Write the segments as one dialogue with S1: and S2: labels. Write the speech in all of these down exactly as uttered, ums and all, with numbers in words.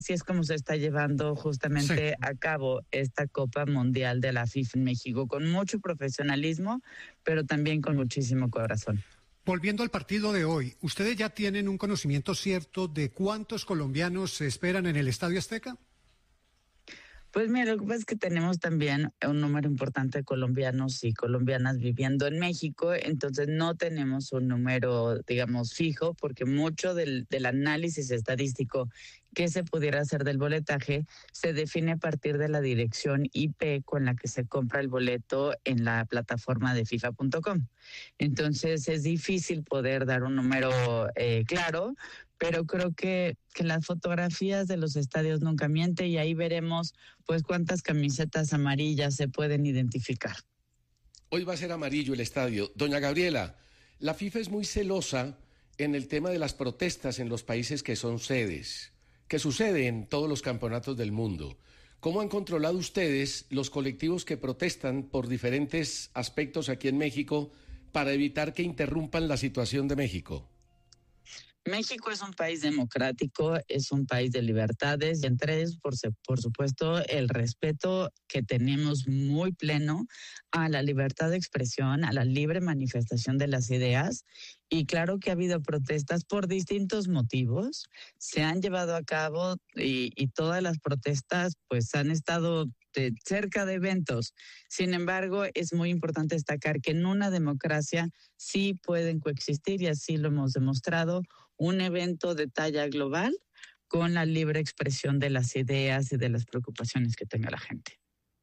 S1: Así es como se está llevando justamente sí. a cabo esta Copa Mundial de la FIFA en México, con mucho profesionalismo, pero también con muchísimo corazón.
S2: Volviendo al partido de hoy, ¿ustedes ya tienen un conocimiento cierto de cuántos colombianos se esperan en el Estadio Azteca?
S1: Pues mira, lo que pasa es que tenemos también un número importante de colombianos y colombianas viviendo en México, entonces no tenemos un número, digamos, fijo, porque mucho del, del análisis estadístico que se pudiera hacer del boletaje se define a partir de la dirección I P con la que se compra el boleto en la plataforma de FIFA punto com. Entonces es difícil poder dar un número eh, claro, pero creo que, que las fotografías de los estadios nunca mienten y ahí veremos pues cuántas camisetas amarillas se pueden identificar.
S3: Hoy va a ser amarillo el estadio. Doña Gabriela, la FIFA es muy celosa en el tema de las protestas en los países que son sedes, que sucede en todos los campeonatos del mundo. ¿Cómo han controlado ustedes los colectivos que protestan por diferentes aspectos aquí en México para evitar que interrumpan la situación de México?
S1: México es un país democrático, es un país de libertades y entre ellos, por, por supuesto, el respeto que tenemos muy pleno a la libertad de expresión, a la libre manifestación de las ideas. Y claro que ha habido protestas por distintos motivos, se han llevado a cabo y, y todas las protestas pues han estado de cerca de eventos. Sin embargo, es muy importante destacar que en una democracia sí pueden coexistir y así lo hemos demostrado, un evento de talla global con la libre expresión de las ideas y de las preocupaciones que tenga la gente.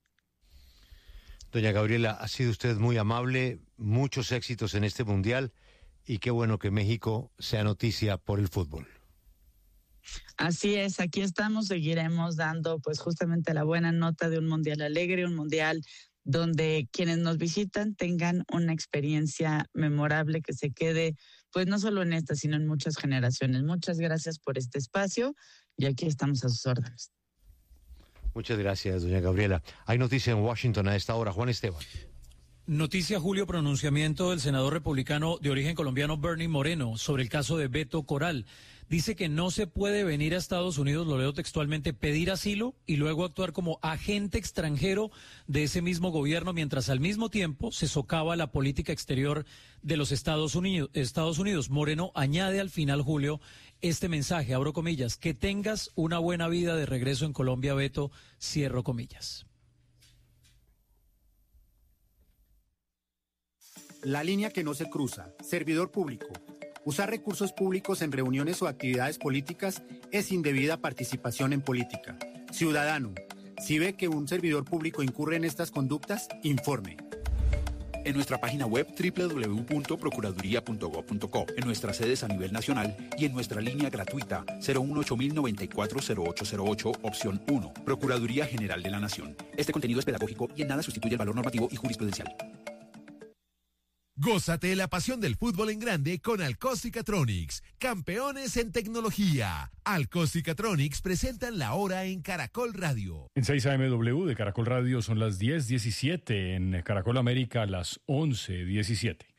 S4: Doña Gabriela, ha sido usted muy amable, muchos éxitos en este mundial y qué bueno que México sea noticia por el fútbol.
S1: Así es, aquí estamos, seguiremos dando pues justamente la buena nota de un mundial alegre, un mundial donde quienes nos visitan tengan una experiencia memorable que se quede pues no solo en esta, sino en muchas generaciones. Muchas gracias por este espacio y aquí estamos a sus órdenes.
S4: Muchas gracias, doña Gabriela. Hay noticia en Washington a esta hora. Juan Esteban.
S5: Noticia, Julio, pronunciamiento del senador republicano de origen colombiano Bernie Moreno sobre el caso de Beto Coral. Dice que no se puede venir a Estados Unidos, lo leo textualmente, pedir asilo y luego actuar como agente extranjero de ese mismo gobierno, mientras al mismo tiempo se socava la política exterior de los Estados Unidos. Estados Unidos. Moreno añade al final, Julio, este mensaje, abro comillas, que tengas una buena vida de regreso en Colombia, Beto, cierro comillas.
S6: La línea que no se cruza, servidor público. Usar recursos públicos en reuniones o actividades políticas es indebida participación en política. Ciudadano, si ve que un servidor público incurre en estas conductas, informe.
S7: En nuestra página web doble u doble u doble u punto procuraduría punto gob punto co, en nuestras sedes a nivel nacional y en nuestra línea gratuita cero uno ocho mil noventa y cuatro cero ocho cero ocho, opción uno, Procuraduría General de la Nación. Este contenido es pedagógico y en nada sustituye el valor normativo y jurisprudencial.
S8: Gózate la pasión del fútbol en grande con Alcos-Cicatronics, campeones en tecnología. Alcos-Cicatronics presentan la hora en Caracol Radio.
S9: En seis A M W de Caracol Radio son las diez diecisiete, en Caracol América las once diecisiete.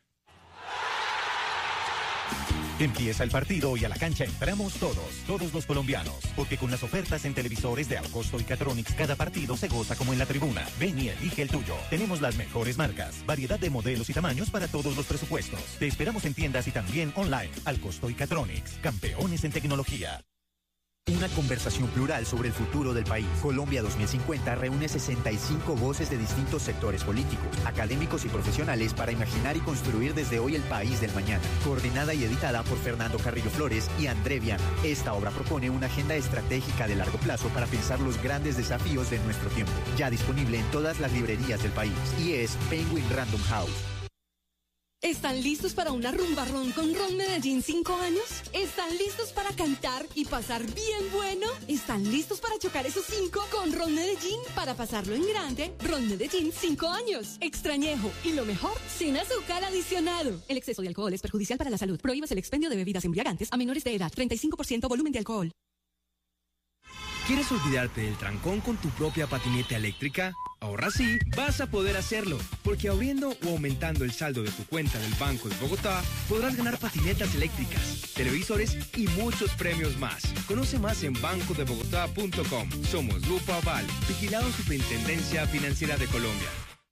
S10: Empieza el partido y a la cancha entramos todos, todos los colombianos, porque con las ofertas en televisores de Alcosto y Catronics cada partido se goza como en la tribuna. Ven y elige el tuyo. Tenemos las mejores marcas, variedad de modelos y tamaños para todos los presupuestos. Te esperamos en tiendas y también online. Alcosto y Catronics, campeones en tecnología. Una conversación plural sobre el futuro del país. Colombia dos mil cincuenta reúne sesenta y cinco voces de distintos sectores políticos, académicos y profesionales para imaginar y construir desde hoy el país del mañana. Coordinada y editada por Fernando Carrillo Flores y André Viana. Esta obra propone una agenda estratégica de largo plazo para pensar los grandes desafíos de nuestro tiempo. Ya disponible en todas las librerías del país. Y es Penguin Random House.
S11: ¿Están listos para una rumba ron con Ron Medellín cinco años? ¿Están listos para cantar y pasar bien bueno? ¿Están listos para chocar esos cinco con Ron Medellín para pasarlo en grande? Ron Medellín cinco años. Extrañejo y lo mejor, sin azúcar adicionado. El exceso de alcohol es perjudicial para la salud. Prohíbas el expendio de bebidas embriagantes a menores de edad. treinta y cinco por ciento volumen de alcohol.
S12: ¿Quieres olvidarte del trancón con tu propia patineta eléctrica? Ahora sí, vas a poder hacerlo, porque abriendo o aumentando el saldo de tu cuenta del Banco de Bogotá, podrás ganar patinetas eléctricas, televisores y muchos premios más. Conoce más en banco de bogotá punto com. Somos Grupo Aval, vigilado Superintendencia Financiera de Colombia.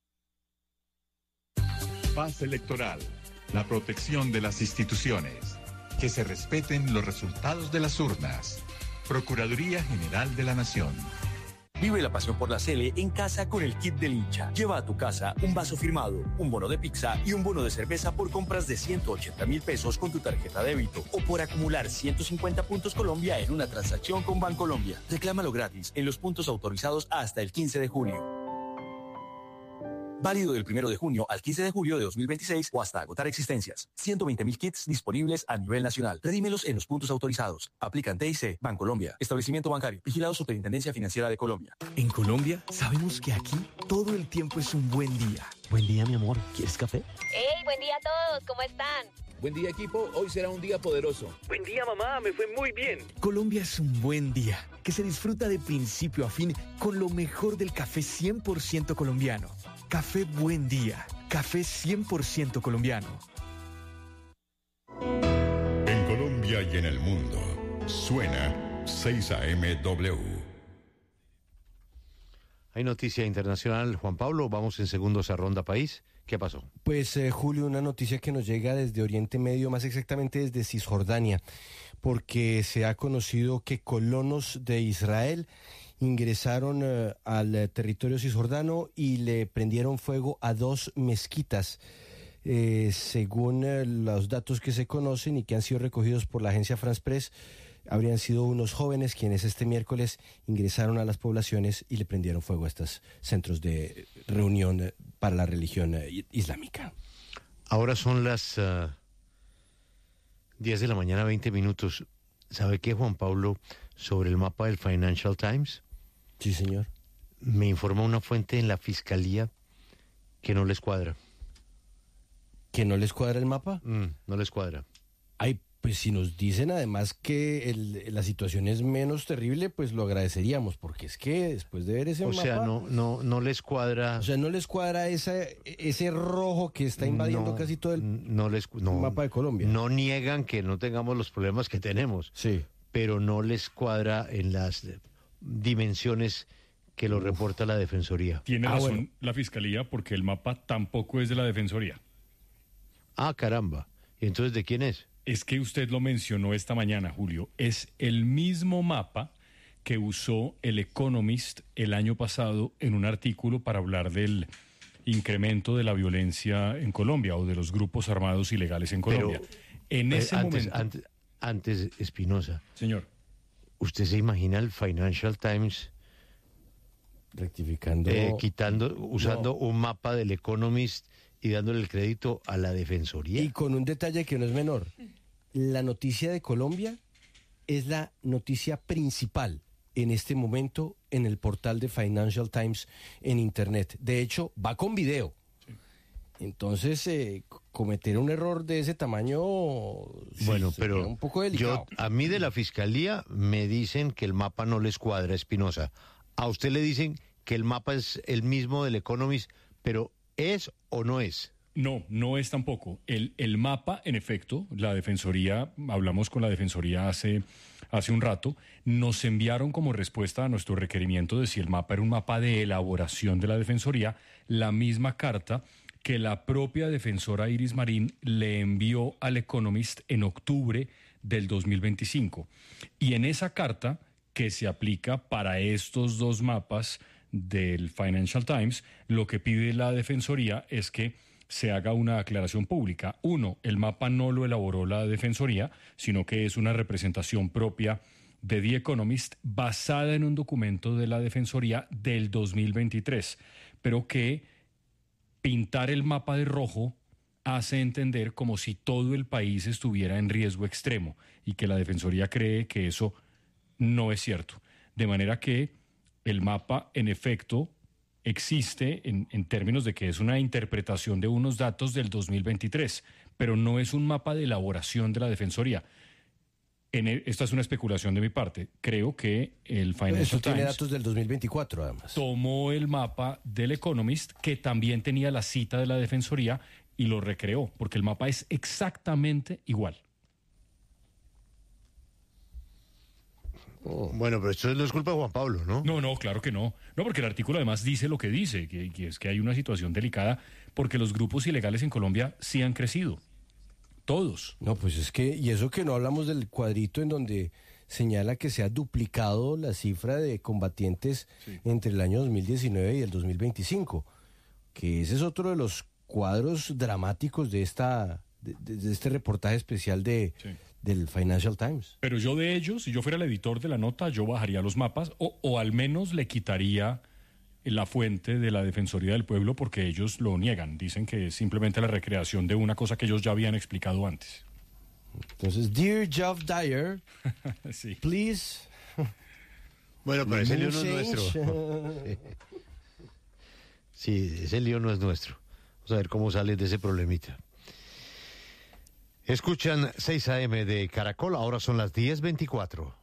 S13: Paz electoral, la protección de las instituciones, que se respeten los resultados de las urnas. Procuraduría General de la Nación.
S14: Vive la pasión por la Sele en casa con el kit del hincha. Lleva a tu casa un vaso firmado, un bono de pizza y un bono de cerveza por compras de ciento ochenta mil pesos con tu tarjeta débito o por acumular ciento cincuenta puntos Colombia en una transacción con Bancolombia. Reclámalo gratis en los puntos autorizados hasta el quince de junio. Válido del primero de junio al quince de julio de dos mil veintiséis o hasta agotar existencias. ciento veinte mil kits disponibles a nivel nacional. Redímelos en los puntos autorizados. Aplican T I C, Bancolombia, Establecimiento Bancario, vigilado Superintendencia Financiera de Colombia.
S15: En Colombia sabemos que aquí todo el tiempo es un buen día. Buen día, mi amor. ¿Quieres café?
S16: ¡Hey, buen día a todos! ¿Cómo están?
S17: Buen día, equipo. Hoy será un día poderoso.
S18: Buen día, mamá. Me fue muy bien.
S15: Colombia es un buen día que se disfruta de principio a fin con lo mejor del café cien por ciento colombiano. Café Buen Día. Café cien por ciento colombiano.
S19: En Colombia y en el mundo, suena seis A M W.
S4: Hay noticia internacional, Juan Pablo. Vamos en segundos a Ronda País. ¿Qué pasó?
S20: Pues, eh, Julio, una noticia que nos llega desde Oriente Medio, más exactamente desde Cisjordania, porque se ha conocido que colonos de Israel ingresaron uh, al uh, territorio cisjordano y le prendieron fuego a dos mezquitas. Eh, según uh, los datos que se conocen y que han sido recogidos por la agencia France Press, habrían sido unos jóvenes quienes este miércoles ingresaron a las poblaciones y le prendieron fuego a estos centros de reunión uh, para la religión uh, islámica.
S4: Ahora son las uh, diez de la mañana, veinte minutos. ¿Sabe qué, Juan Pablo, sobre el mapa del Financial Times?
S20: Sí, señor.
S4: Me informa una fuente en la fiscalía que no les cuadra.
S20: ¿Que no les cuadra el mapa?
S4: Mm, no les cuadra.
S20: Ay, pues si nos dicen además que el, la situación es menos terrible, pues lo agradeceríamos, porque es que después de ver ese
S4: o
S20: mapa...
S4: O sea, no, no, no les cuadra...
S20: O sea, no les cuadra esa, ese rojo que está invadiendo
S4: no,
S20: casi todo el
S4: no les, no,
S20: mapa de Colombia.
S4: No niegan que no tengamos los problemas que tenemos.
S20: Sí.
S4: Pero no les cuadra en las dimensiones que lo reporta la Defensoría.
S9: Tiene
S4: ah,
S9: razón
S4: bueno.
S9: la Fiscalía, porque el mapa tampoco es de la Defensoría.
S4: Ah, caramba. ¿Y entonces de quién es?
S9: Es que usted lo mencionó esta mañana, Julio. Es el mismo mapa que usó el Economist el año pasado en un artículo para hablar del incremento de la violencia en Colombia o de los grupos armados ilegales en Colombia.
S4: Pero,
S9: en ese
S4: antes,
S9: momento...
S4: Antes, antes, Espinosa.
S9: Señor.
S4: ¿Usted se imagina el Financial Times
S20: rectificando,
S4: eh, quitando, usando no. un mapa del Economist y dándole el crédito a la Defensoría?
S20: Y con un detalle que no es menor. La noticia de Colombia es la noticia principal en este momento en el portal de Financial Times en Internet. De hecho, va con video. Entonces, eh, cometer un error de ese tamaño...
S4: Bueno,
S20: sí,
S4: pero
S20: un poco delicado.
S4: Yo, a mí de la Fiscalía me dicen que el mapa no les cuadra, Espinosa. A usted le dicen que el mapa es el mismo del Economist, pero ¿es o no es?
S9: No, no es tampoco. El, el mapa, en efecto, la Defensoría, hablamos con la Defensoría hace, hace un rato, nos enviaron como respuesta a nuestro requerimiento de si el mapa era un mapa de elaboración de la Defensoría, la misma carta que la propia defensora Iris Marín le envió al Economist en octubre del dos mil veinticinco. Y en esa carta, que se aplica para estos dos mapas del Financial Times, lo que pide la Defensoría es que se haga una aclaración pública. Uno, el mapa no lo elaboró la Defensoría, sino que es una representación propia de The Economist basada en un documento de la Defensoría del dos mil veintitrés, pero que pintar el mapa de rojo hace entender como si todo el país estuviera en riesgo extremo y que la Defensoría cree que eso no es cierto. De manera que el mapa, en efecto, existe en, en términos de que es una interpretación de unos datos del dos mil veintitrés, pero no es un mapa de elaboración de la Defensoría. En el, esta es una especulación de mi parte. Creo que el Financial
S20: Eso tiene
S9: Times
S20: datos del dos mil veinticuatro, además.
S9: tomó el mapa del Economist, que también tenía la cita de la Defensoría, y lo recreó, porque el mapa es exactamente igual.
S4: Oh. Bueno, pero esto no es culpa de Juan Pablo, ¿no?
S9: No, no, claro que no. No, porque el artículo además dice lo que dice, que, que es que hay una situación delicada, porque los grupos ilegales en Colombia sí han crecido. Todos.
S20: No, pues es que, y eso que no hablamos del cuadrito en donde señala que se ha duplicado la cifra de combatientes sí. entre el año dos mil diecinueve y el dos mil veinticinco, que ese es otro de los cuadros dramáticos de esta de, de este reportaje especial de, sí. del Financial Times.
S9: Pero yo de ellos, si yo fuera el editor de la nota, yo bajaría los mapas o, o al menos le quitaría la fuente de la Defensoría del Pueblo, porque ellos lo niegan, dicen que es simplemente la recreación de una cosa que ellos ya habían explicado antes.
S20: Entonces, dear Geoff Dyer,
S9: sí.
S20: please.
S4: Bueno, pero ese lío no es nuestro. Sí, ese lío no es nuestro. Vamos a ver cómo sales de ese problemita. Escuchan seis a eme de Caracol, ahora son las diez veinticuatro.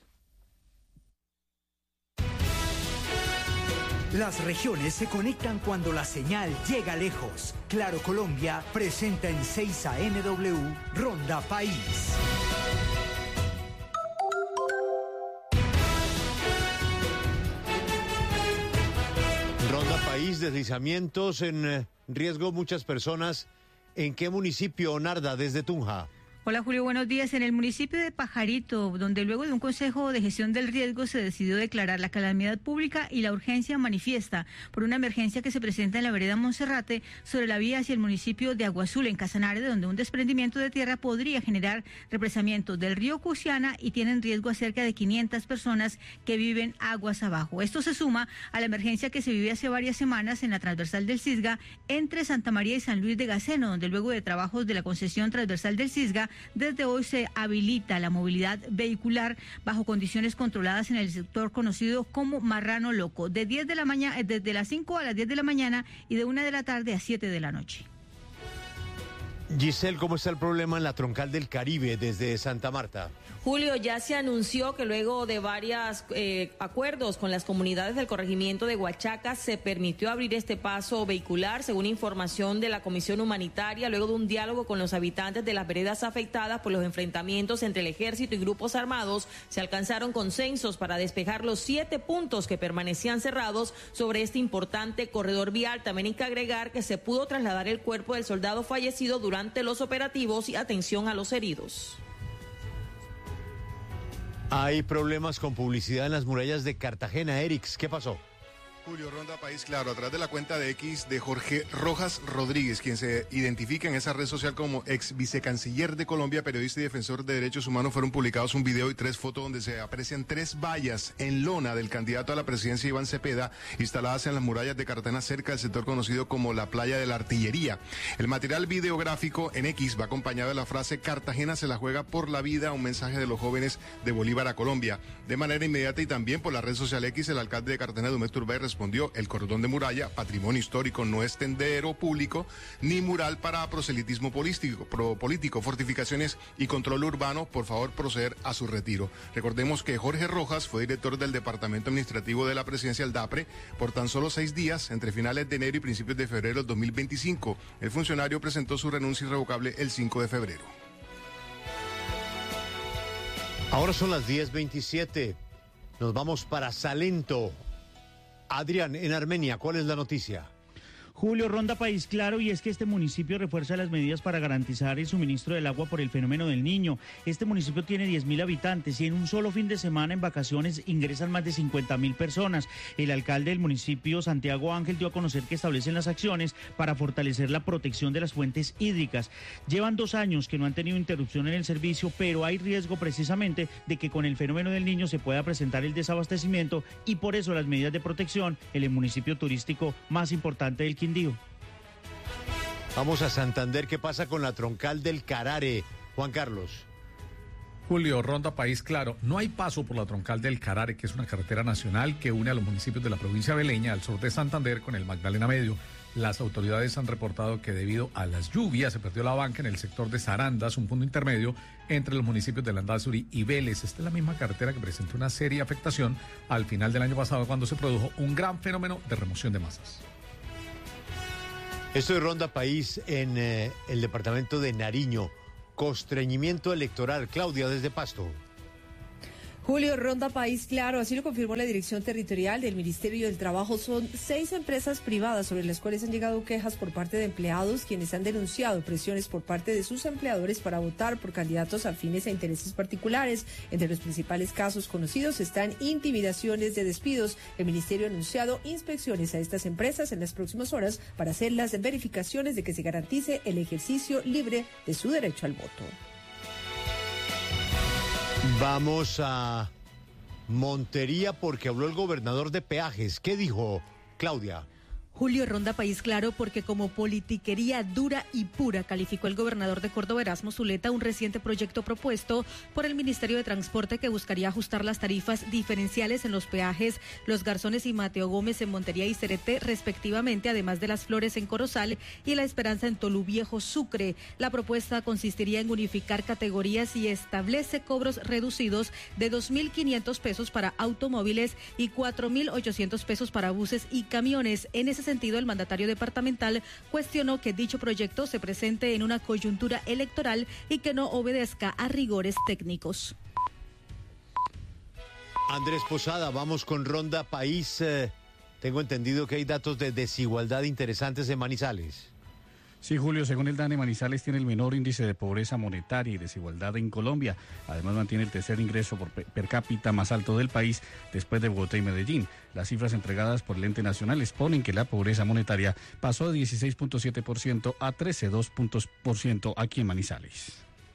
S21: Las regiones se conectan cuando la señal llega lejos. Claro Colombia presenta en seis a eme W Ronda País.
S4: Ronda País, deslizamientos en riesgo muchas personas. ¿En qué municipio, Narda, desde Tunja?
S22: Hola Julio, buenos días. En el municipio de Pajarito, donde luego de un consejo de gestión del riesgo se decidió declarar la calamidad pública y la urgencia manifiesta por una emergencia que se presenta en la vereda Monserrate sobre la vía hacia el municipio de Agua Azul, en Casanare, donde un desprendimiento de tierra podría generar represamiento del río Cusiana y tienen riesgo a cerca de quinientas personas que viven aguas abajo. Esto se suma a la emergencia que se vive hace varias semanas en la transversal del Cisga entre Santa María y San Luis de Gaceno, donde luego de trabajos de la concesión transversal del Cisga, desde hoy se habilita la movilidad vehicular bajo condiciones controladas en el sector conocido como Marrano Loco, de diez de la mañana, desde las cinco a las diez de la mañana y de una de la tarde a siete de la noche.
S4: Giselle, ¿cómo está el problema en la troncal del Caribe desde Santa Marta?
S23: Julio, ya se anunció que luego de varios eh, acuerdos con las comunidades del corregimiento de Huachaca se permitió abrir este paso vehicular, según información de la Comisión Humanitaria, luego de un diálogo con los habitantes de las veredas afectadas por los enfrentamientos entre el ejército y grupos armados. Se alcanzaron consensos para despejar los siete puntos que permanecían cerrados sobre este importante corredor vial. También hay que agregar que se pudo trasladar el cuerpo del soldado fallecido durante los operativos y atención a los heridos.
S4: Hay problemas con publicidad en las murallas de Cartagena. Erix, ¿qué pasó?
S24: Julio, Ronda País, claro, a través de la cuenta de X de Jorge Rojas Rodríguez, quien se identifica en esa red social como ex vicecanciller de Colombia, periodista y defensor de derechos humanos, fueron publicados un video y tres fotos donde se aprecian tres vallas en lona del candidato a la presidencia Iván Cepeda, instaladas en las murallas de Cartagena cerca del sector conocido como la Playa de la Artillería. El material videográfico en X va acompañado de la frase "Cartagena se la juega por la vida", un mensaje de los jóvenes de Bolívar a Colombia. De manera inmediata y también por la red social X, el alcalde de Cartagena, Dumés Turbay, respondió: el cordón de muralla, patrimonio histórico, no es tendero público ni mural para proselitismo político, pro político, fortificaciones y control urbano, por favor proceder a su retiro. Recordemos que Jorge Rojas fue director del Departamento Administrativo de la Presidencia, el DAPRE, por tan solo seis días, entre finales de enero y principios de febrero del dos mil veinticinco. El funcionario presentó su renuncia irrevocable el cinco de febrero.
S4: Ahora son las diez veintisiete. Nos vamos para Salento. Adrián, en Armenia, ¿cuál es la noticia?
S25: Julio, Ronda País, claro, y es que este municipio refuerza las medidas para garantizar el suministro del agua por el fenómeno del Niño. Este municipio tiene diez mil habitantes y en un solo fin de semana en vacaciones ingresan más de cincuenta mil personas. El alcalde del municipio, Santiago Ángel, dio a conocer que establecen las acciones para fortalecer la protección de las fuentes hídricas. Llevan dos años que no han tenido interrupción en el servicio, pero hay riesgo precisamente de que con el fenómeno del Niño se pueda presentar el desabastecimiento y por eso las medidas de protección en el municipio turístico más importante del Quindío.
S4: Vamos a Santander. ¿Qué pasa con la troncal del Carare, Juan Carlos?
S1: Julio, Ronda País Claro. No hay paso por la troncal del Carare, que es una carretera nacional que une a los municipios de la provincia beleña al sur de Santander con el Magdalena Medio. Las autoridades han reportado que debido a las lluvias se perdió la banca en el sector de Sarandas, un punto intermedio entre los municipios de Landazuri y Vélez. Esta es la misma carretera que presentó una seria afectación al final del año pasado cuando se produjo un gran fenómeno de remoción de masas.
S4: Esto es Ronda País en eh, el departamento de Nariño. Constreñimiento electoral. Claudia, desde Pasto.
S2: Julio, Ronda País Claro, así lo confirmó la Dirección Territorial del Ministerio del Trabajo. Son seis empresas privadas sobre las cuales han llegado quejas por parte de empleados, quienes han denunciado presiones por parte de sus empleadores para votar por candidatos afines a intereses particulares. Entre los principales casos conocidos están intimidaciones de despidos. El Ministerio ha anunciado inspecciones a estas empresas en las próximas horas para hacer las verificaciones de que se garantice el ejercicio libre de su derecho al voto.
S4: Vamos a Montería porque habló el gobernador de peajes. ¿Qué dijo, Claudia?
S22: Julio, Ronda País Claro porque como politiquería dura y pura calificó el gobernador de Córdoba, Erasmo Zuleta, un reciente proyecto propuesto por el Ministerio de Transporte que buscaría ajustar las tarifas diferenciales en los peajes Los Garzones y Mateo Gómez en Montería y Cereté respectivamente, además de Las Flores en Corozal y La Esperanza en Tolú Viejo, Sucre. La propuesta consistiría en unificar categorías y establece cobros reducidos de dos mil quinientos pesos para automóviles y cuatro mil ochocientos pesos para buses y camiones. En ese sentido, el mandatario departamental cuestionó que dicho proyecto se presente en una coyuntura electoral y que no obedezca a rigores técnicos.
S4: Andrés Posada, vamos con Ronda País. Eh, tengo entendido que hay datos de desigualdad interesantes en Manizales.
S3: Sí, Julio, según el DANE, Manizales tiene el menor índice de pobreza monetaria y desigualdad en Colombia. Además, mantiene el tercer ingreso por per cápita más alto del país después de Bogotá y Medellín. Las cifras entregadas por el ente nacional exponen que la pobreza monetaria pasó de dieciséis punto siete por ciento a trece punto dos por ciento aquí en Manizales.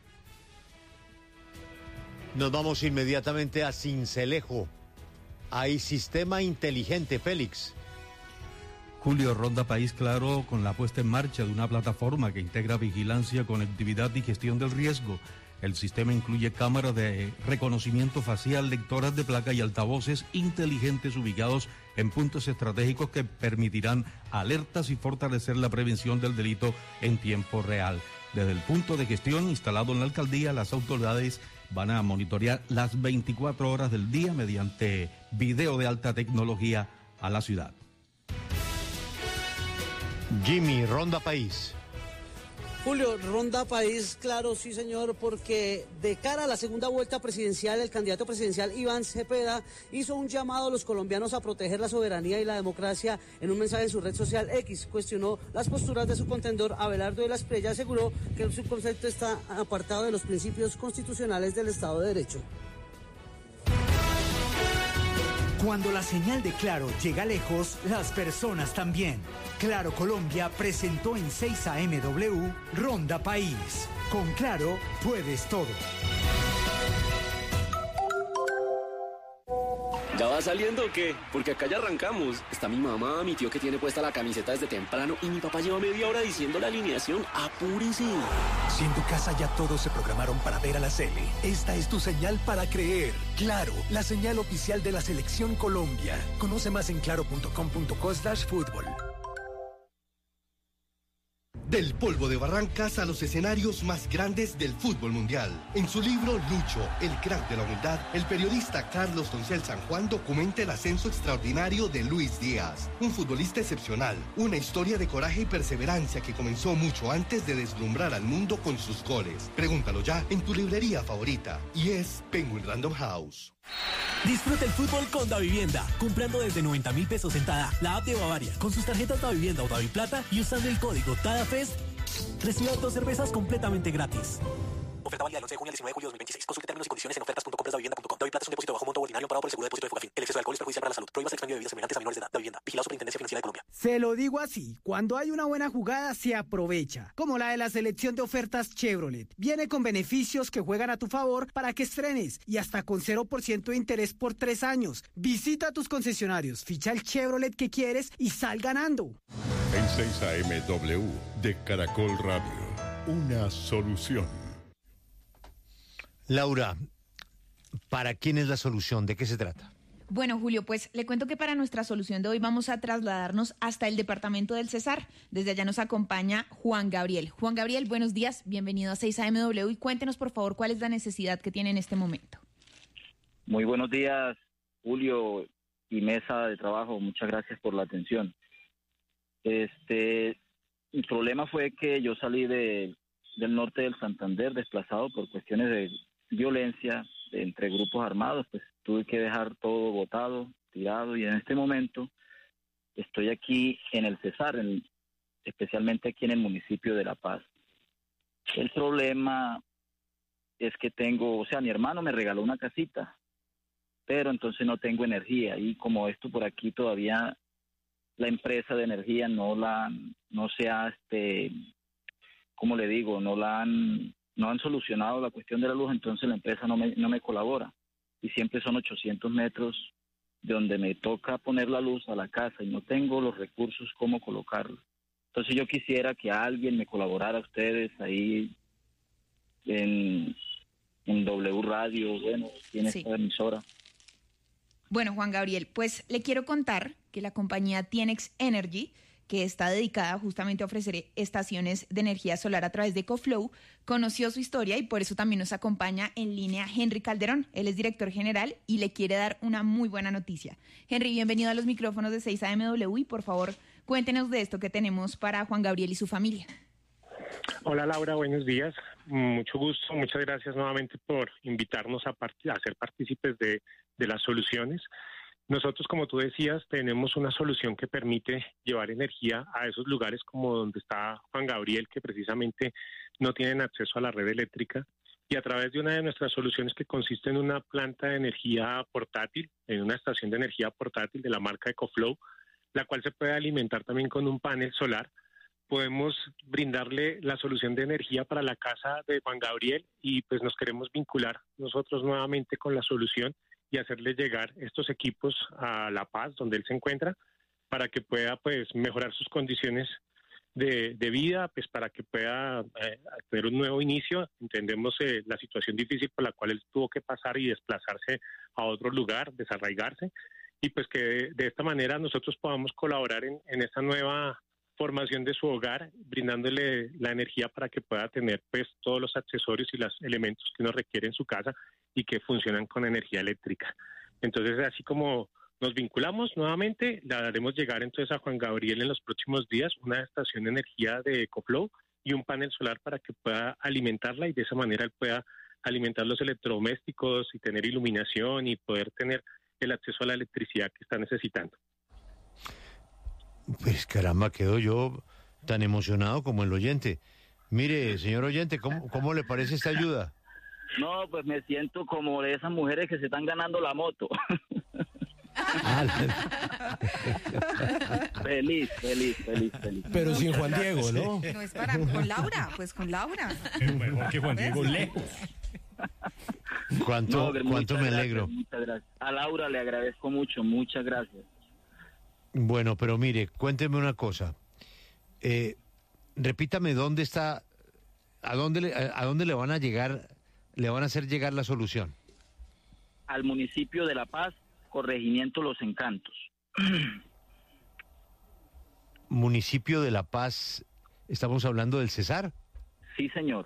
S4: Nos vamos inmediatamente a Sincelejo. Hay sistema inteligente, Félix.
S5: Julio, Ronda País Claro con la puesta en marcha de una plataforma que integra vigilancia, conectividad y gestión del riesgo. El sistema incluye cámaras de reconocimiento facial, lectoras de placa y altavoces inteligentes ubicados en puntos estratégicos que permitirán alertas y fortalecer la prevención del delito en tiempo real. Desde el punto de gestión instalado en la alcaldía, las autoridades van a monitorear las veinticuatro horas del día mediante video de alta tecnología a la ciudad.
S4: Jimmy, Ronda País.
S6: Julio, Ronda País, claro, sí señor, porque de cara a la segunda vuelta presidencial, el candidato presidencial Iván Cepeda hizo un llamado a los colombianos a proteger la soberanía y la democracia. En un mensaje en su red social X, cuestionó las posturas de su contendor Abelardo de la Espriella y aseguró que su concepto está apartado de los principios constitucionales del Estado de Derecho.
S21: Cuando la señal de Claro llega lejos, las personas también. Claro Colombia presentó en seis A M W Ronda País. Con Claro puedes todo.
S26: ¿Ya va saliendo o qué? Porque acá ya arrancamos. Está mi mamá, mi tío que tiene puesta la camiseta desde temprano y mi papá lleva media hora diciendo la alineación. ¡Apúrese!
S27: Si en tu casa ya todos se programaron para ver a la Sele, esta es tu señal para creer. Claro, la señal oficial de la Selección Colombia. Conoce más en claro punto com punto co slash fútbol.
S28: Del polvo de Barrancas a los escenarios más grandes del fútbol mundial. En su libro Lucho, el crack de la humildad, el periodista Carlos Doncel San Juan documenta el ascenso extraordinario de Luis Díaz, un futbolista excepcional, una historia de coraje y perseverancia que comenzó mucho antes de deslumbrar al mundo con sus goles. Pregúntalo ya en tu librería favorita, y es Penguin Random House.
S29: Disfruta el fútbol con Davivienda, comprando desde noventa mil pesos en Tada, la app de Bavaria, con sus tarjetas Davivienda o Daviplata y usando el código TADAFEST, reciba dos cervezas completamente gratis.
S26: Oferta válida del once de junio al diecinueve de julio de dos mil veintiséis. Consulte términos y condiciones en ofertas punto compras davivienda punto com. Daviplata es un depósito bajo monto ordinario amparado por el seguro de depósito de Fogafín. El exceso de alcohol es perjudicial para la salud. Prohíbas el expendio de bebidas semejantes a menores de edad. Davivienda. Vigilado Superintendencia Financiera de Colombia.
S30: Se lo digo así, cuando hay una buena jugada se aprovecha, como la de la selección de ofertas Chevrolet. Viene con beneficios que juegan a tu favor para que estrenes y hasta con cero por ciento de interés por tres años. Visita tus concesionarios, ficha el Chevrolet que quieres y sal ganando.
S19: En seis A M W de Caracol Radio, una solución.
S4: Laura, ¿para quién es la solución? ¿De qué se trata?
S7: Bueno, Julio, pues le cuento que para nuestra solución de hoy vamos a trasladarnos hasta el departamento del Cesar. Desde allá nos acompaña Juan Gabriel. Juan Gabriel, buenos días, bienvenido a seis A M W y cuéntenos por favor cuál es la necesidad que tiene en este momento.
S8: Muy buenos días, Julio y mesa de trabajo, muchas gracias por la atención. Este, el problema fue que yo salí de, del norte del Santander desplazado por cuestiones de violencia de, entre grupos armados, pues tuve que dejar todo botado, tirado, y en este momento estoy aquí en el Cesar, en, especialmente aquí en el municipio de La Paz. El problema es que tengo, o sea, mi hermano me regaló una casita, pero entonces no tengo energía, y como esto por aquí todavía la empresa de energía no la, no se ha, este, ¿cómo le digo? No la han, no han solucionado la cuestión de la luz, entonces la empresa no me, no me colabora. Y siempre son ochocientos metros de donde me toca poner la luz a la casa y no tengo los recursos cómo colocarlo. Entonces yo quisiera que alguien me colaborara, a ustedes ahí en, en W Radio, bueno, tiene
S7: Sí.
S8: esta emisora.
S7: Bueno, Juan Gabriel, pues le quiero contar que la compañía Tienex Energy, que está dedicada justamente a ofrecer estaciones de energía solar a través de EcoFlow, conoció su historia y por eso también nos acompaña en línea Henry Calderón. Él es director general y le quiere dar una muy buena noticia. Henry, bienvenido a los micrófonos de seis A M W y por favor cuéntenos de esto que tenemos para Juan Gabriel y su familia.
S10: Hola Laura, buenos días. Mucho gusto, muchas gracias nuevamente por invitarnos a, part- a ser partícipes de, de las soluciones. Nosotros, como tú decías, tenemos una solución que permite llevar energía a esos lugares como donde está Juan Gabriel, que precisamente no tienen acceso a la red eléctrica, y a través de una de nuestras soluciones que consiste en una planta de energía portátil, en una estación de energía portátil de la marca EcoFlow, la cual se puede alimentar también con un panel solar. Podemos brindarle la solución de energía para la casa de Juan Gabriel y pues nos queremos vincular nosotros nuevamente con la solución y hacerle llegar estos equipos a La Paz, donde él se encuentra, para que pueda pues mejorar sus condiciones de, de vida, pues para que pueda eh, tener un nuevo inicio. Entendemos eh, la situación difícil por la cual él tuvo que pasar y desplazarse a otro lugar, desarraigarse, y pues que de, de esta manera nosotros podamos colaborar en, en esta nueva formación de su hogar, brindándole la energía para que pueda tener pues todos los accesorios y los elementos que uno requiere en su casa y que funcionan con energía eléctrica. Entonces, así como nos vinculamos nuevamente, le haremos llegar entonces a Juan Gabriel en los próximos días una estación de energía de EcoFlow y un panel solar para que pueda alimentarla y de esa manera él pueda alimentar los electrodomésticos y tener iluminación y poder tener el acceso a la electricidad que está necesitando.
S4: Pues caramba, quedo yo tan emocionado como el oyente. Mire, señor oyente, ¿cómo, cómo le parece esta ayuda?
S8: No, pues me siento como de esas mujeres que se están ganando la moto. Feliz, feliz, feliz, feliz.
S20: Pero sin Juan Diego, ¿no?
S2: No es para con Laura, pues con Laura.
S9: Mejor que Juan Diego lejos.
S4: ¿Cuánto,
S8: No,
S4: cuánto me
S8: muchas
S4: alegro?
S8: gracias, muchas gracias. A Laura le agradezco mucho, muchas gracias.
S4: Bueno, pero mire, cuénteme una cosa. Eh, repítame dónde está, a dónde le, a, a dónde le van a llegar, le van a hacer llegar la solución.
S8: Al municipio de La Paz, corregimiento Los Encantos.
S4: Municipio de La Paz, ¿estamos hablando del Cesar?
S8: Sí, señor.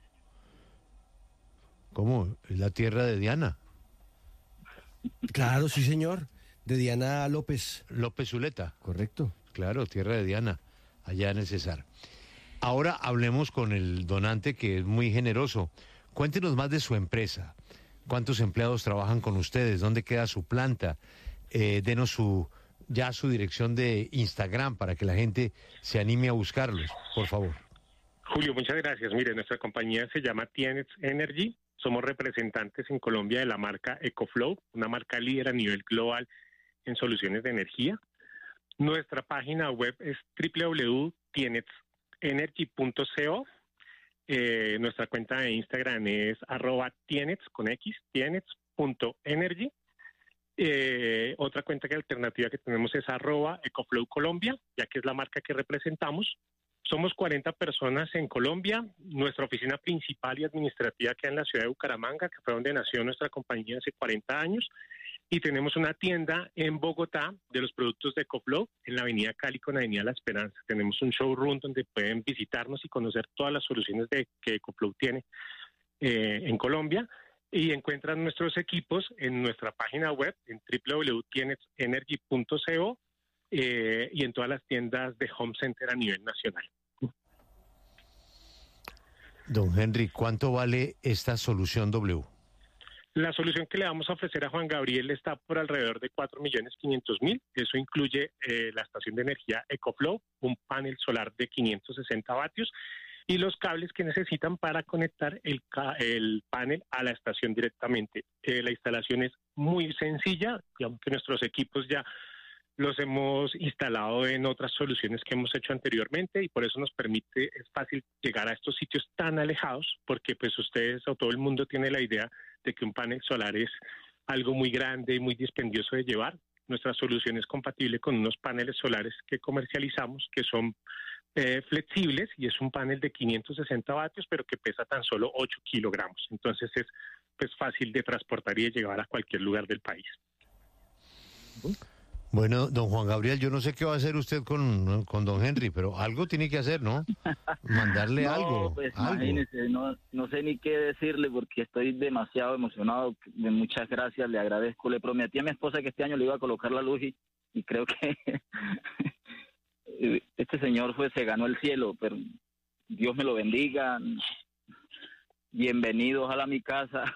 S4: ¿Cómo? ¿Es la tierra de Diana?
S20: Claro, sí, señor. De Diana López.
S4: López Zuleta.
S20: Correcto.
S4: Claro, tierra de Diana, allá en el Cesar. Ahora hablemos con el donante, que es muy generoso. Cuéntenos más de su empresa. ¿Cuántos empleados trabajan con ustedes? ¿Dónde queda su planta? Eh, denos su, ya su dirección de Instagram para que la gente se anime a buscarlos, por favor.
S10: Julio, muchas gracias. Mire, nuestra compañía se llama Tienex Energy. Somos representantes en Colombia de la marca EcoFlow, una marca líder a nivel global en soluciones de energía. Nuestra página web es doble u doble u doble u punto tienex energy punto co. Eh, nuestra cuenta de Instagram es arroba tienex con X, tienex punto energy. Eh, otra cuenta que alternativa que tenemos es arroba EcoFlow Colombia, ya que es la marca que representamos. Somos cuarenta personas en Colombia. Nuestra oficina principal y administrativa queda en la ciudad de Bucaramanga, que fue donde nació nuestra compañía hace cuarenta años. Y tenemos una tienda en Bogotá de los productos de EcoFlow en la avenida Cali con avenida La Esperanza. Tenemos un showroom donde pueden visitarnos y conocer todas las soluciones de, que EcoFlow tiene eh, en Colombia. Y encuentran nuestros equipos en nuestra página web en doble u doble u doble u punto tienex energy punto co eh, y en todas las tiendas de Home Center a nivel nacional.
S4: Don Henry, ¿cuánto vale esta solución W?
S10: La solución que le vamos a ofrecer a Juan Gabriel está por alrededor de cuatro millones quinientos mil. Eso incluye eh, la estación de energía EcoFlow, un panel solar de quinientos sesenta vatios y los cables que necesitan para conectar el, el panel a la estación directamente. Eh, la instalación es muy sencilla, digamos que nuestros equipos ya los hemos instalado en otras soluciones que hemos hecho anteriormente y por eso nos permite, es fácil llegar a estos sitios tan alejados, porque pues ustedes o todo el mundo tiene la idea de que un panel solar es algo muy grande y muy dispendioso de llevar. Nuestra solución es compatible con unos paneles solares que comercializamos, que son eh, flexibles, y es un panel de quinientos sesenta vatios, pero que pesa tan solo ocho kilogramos. Entonces es pues fácil de transportar y de llevar a cualquier lugar del país.
S4: Bueno, don Juan Gabriel, yo no sé qué va a hacer usted con, con don Henry, pero algo tiene que hacer, ¿no? Mandarle
S8: no,
S4: algo.
S8: Pues
S4: algo.
S8: imagínese, no, no sé ni qué decirle porque estoy demasiado emocionado. Muchas gracias, le agradezco. Le prometí a mi esposa que este año le iba a colocar la luz y, y creo que este señor fue, se ganó el cielo, pero Dios me lo bendiga. Bienvenido, ojalá a mi casa.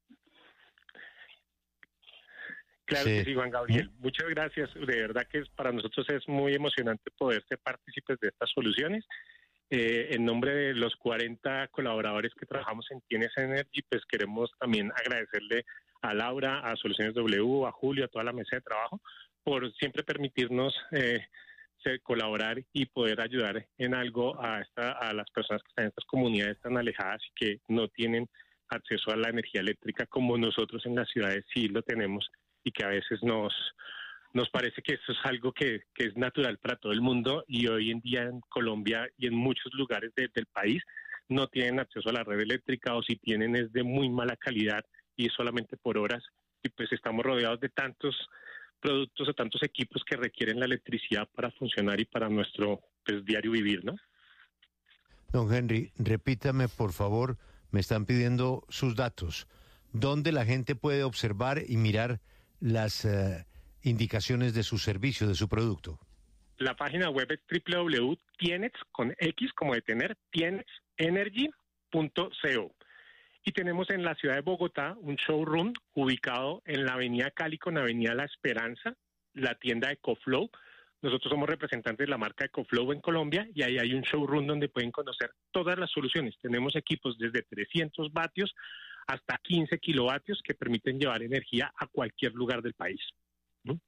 S10: Claro sí. que sí, Juan Gabriel. Muchas gracias. De verdad que es, para nosotros es muy emocionante poder ser partícipes de estas soluciones. Eh, en nombre de los cuarenta colaboradores que trabajamos en Tienex Energy, pues queremos también agradecerle a Laura, a Soluciones W, a Julio, a toda la mesa de trabajo, por siempre permitirnos eh, ser, colaborar y poder ayudar en algo a, esta, a las personas que están en estas comunidades tan alejadas y que no tienen acceso a la energía eléctrica como nosotros en las ciudades sí lo tenemos, y que a veces nos nos parece que eso es algo que, que es natural para todo el mundo, y hoy en día en Colombia y en muchos lugares de, del país no tienen acceso a la red eléctrica, o si tienen es de muy mala calidad y es solamente por horas, y pues estamos rodeados de tantos productos o tantos equipos que requieren la electricidad para funcionar y para nuestro pues, diario vivir, ¿no?
S4: Don Henry, repítame por favor, me están pidiendo sus datos. ¿Dónde la gente puede observar y mirar las uh, indicaciones de su servicio, de su producto?
S10: La página web es doble u doble u doble u punto tienex, con X como de tener, tienex energy punto co. Y tenemos en la ciudad de Bogotá un showroom ubicado en la avenida Cali con avenida La Esperanza, la tienda EcoFlow. Nosotros somos representantes de la marca EcoFlow en Colombia, y ahí hay un showroom donde pueden conocer todas las soluciones. Tenemos equipos desde trescientos vatios hasta quince kilovatios que permiten llevar energía a cualquier lugar del país. ¿No?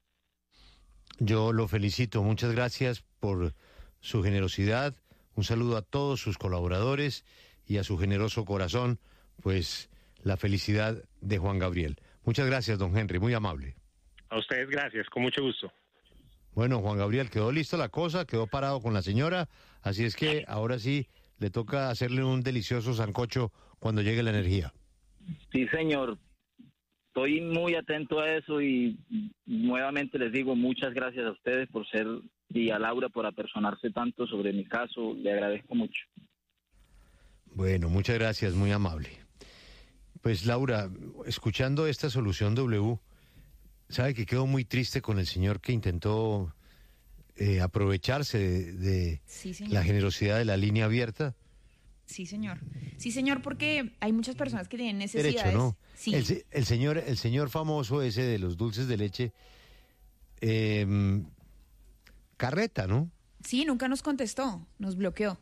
S4: Yo lo felicito, muchas gracias por su generosidad, un saludo a todos sus colaboradores y a su generoso corazón, pues la felicidad de Juan Gabriel. Muchas gracias, don Henry, muy amable.
S10: A ustedes gracias, con mucho gusto.
S4: Bueno, Juan Gabriel, quedó lista la cosa, quedó parado con la señora, así es que ahora sí le toca hacerle un delicioso sancocho cuando llegue la energía.
S8: Sí, señor. Estoy muy atento a eso y nuevamente les digo muchas gracias a ustedes por ser, y a Laura por apersonarse tanto sobre mi caso. Le agradezco mucho.
S4: Bueno, muchas gracias, muy amable. Pues Laura, escuchando esta solución W, sabe que quedo muy triste con el señor que intentó eh, aprovecharse de, de
S7: sí,
S4: la generosidad de la línea abierta.
S7: Sí, señor. Sí, señor, porque hay muchas personas que tienen necesidades.
S4: Derecho, ¿no?
S7: Sí.
S4: El, el señor, el señor famoso ese de los dulces de leche, eh, Carreta, ¿no?
S7: Sí, nunca nos contestó, nos bloqueó.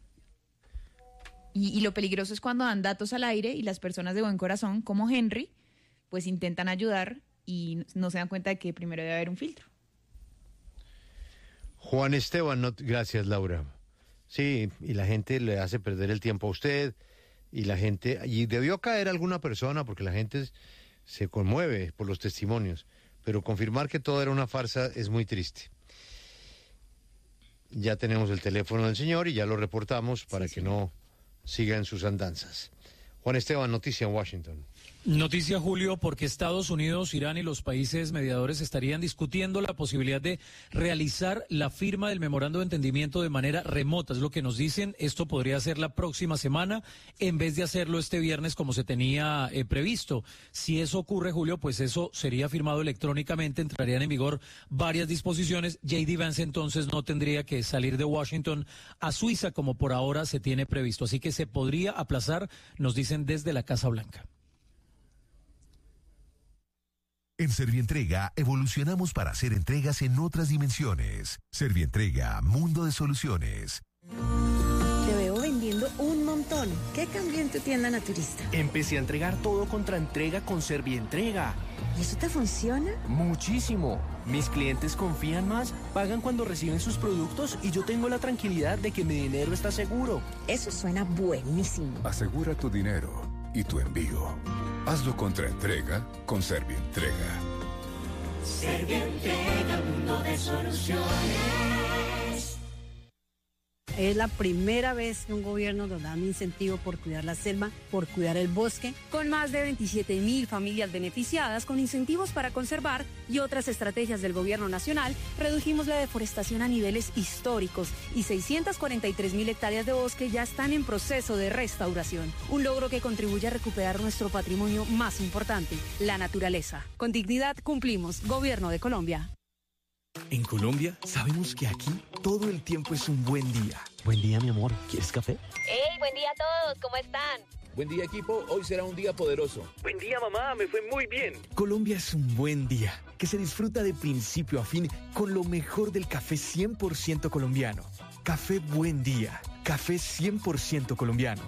S7: Y, y lo peligroso es cuando dan datos al aire y las personas de buen corazón, como Henry, pues intentan ayudar y no se dan cuenta de que primero debe haber un filtro.
S4: Juan Esteban, no, gracias, Laura. Sí, y la gente le hace perder el tiempo a usted, y la gente, y debió caer alguna persona porque la gente se conmueve por los testimonios, pero confirmar que todo era una farsa es muy triste. ya tenemos el teléfono del señor y ya lo reportamos para sí, que sí. no siga en sus andanzas. Juan Esteban, noticia en Washington.
S11: Noticia, Julio, porque Estados Unidos, Irán y los países mediadores estarían discutiendo la posibilidad de realizar la firma del memorando de entendimiento de manera remota. Es lo que nos dicen. Esto podría ser la próxima semana en vez de hacerlo este viernes como se tenía eh, previsto. Si eso ocurre, Julio, pues eso sería firmado electrónicamente. Entrarían en vigor varias disposiciones. J D Vance entonces no tendría que salir de Washington a Suiza como por ahora se tiene previsto. Así que se podría aplazar, nos dicen desde la Casa Blanca.
S12: En Servientrega evolucionamos para hacer entregas en otras dimensiones. Servientrega, mundo de soluciones.
S13: Te veo vendiendo un montón. ¿Qué cambió en tu tienda naturista?
S14: Empecé a entregar todo contra entrega con Servientrega.
S13: ¿Y eso te funciona?
S14: Muchísimo. Mis clientes confían más, pagan cuando reciben sus productos y yo tengo la tranquilidad de que mi dinero está seguro.
S13: Eso suena buenísimo.
S15: Asegura tu dinero y tu envío. Hazlo contra entrega con Servientrega.
S16: Servientrega, mundo de soluciones.
S17: Es la primera vez que un gobierno nos da un incentivo por cuidar la selva, por cuidar el bosque.
S18: Con más de veintisiete mil familias beneficiadas, con incentivos para conservar y otras estrategias del gobierno nacional, redujimos la deforestación a niveles históricos y seiscientas cuarenta y tres mil hectáreas de bosque ya están en proceso de restauración. Un logro que contribuye a recuperar nuestro patrimonio más importante, la naturaleza. Con dignidad cumplimos. Gobierno de Colombia.
S23: En Colombia sabemos que aquí todo el tiempo es un buen día.
S24: Buen día, mi amor. ¿Quieres café?
S31: ¡Hey, buen día a todos! ¿Cómo están?
S24: Buen día, equipo. Hoy será un día poderoso.
S23: Buen día, mamá. Me fue muy bien.
S24: Colombia es un buen día que se disfruta de principio a fin con lo mejor del café cien por ciento colombiano. Café Buen Día. Café cien por ciento colombiano.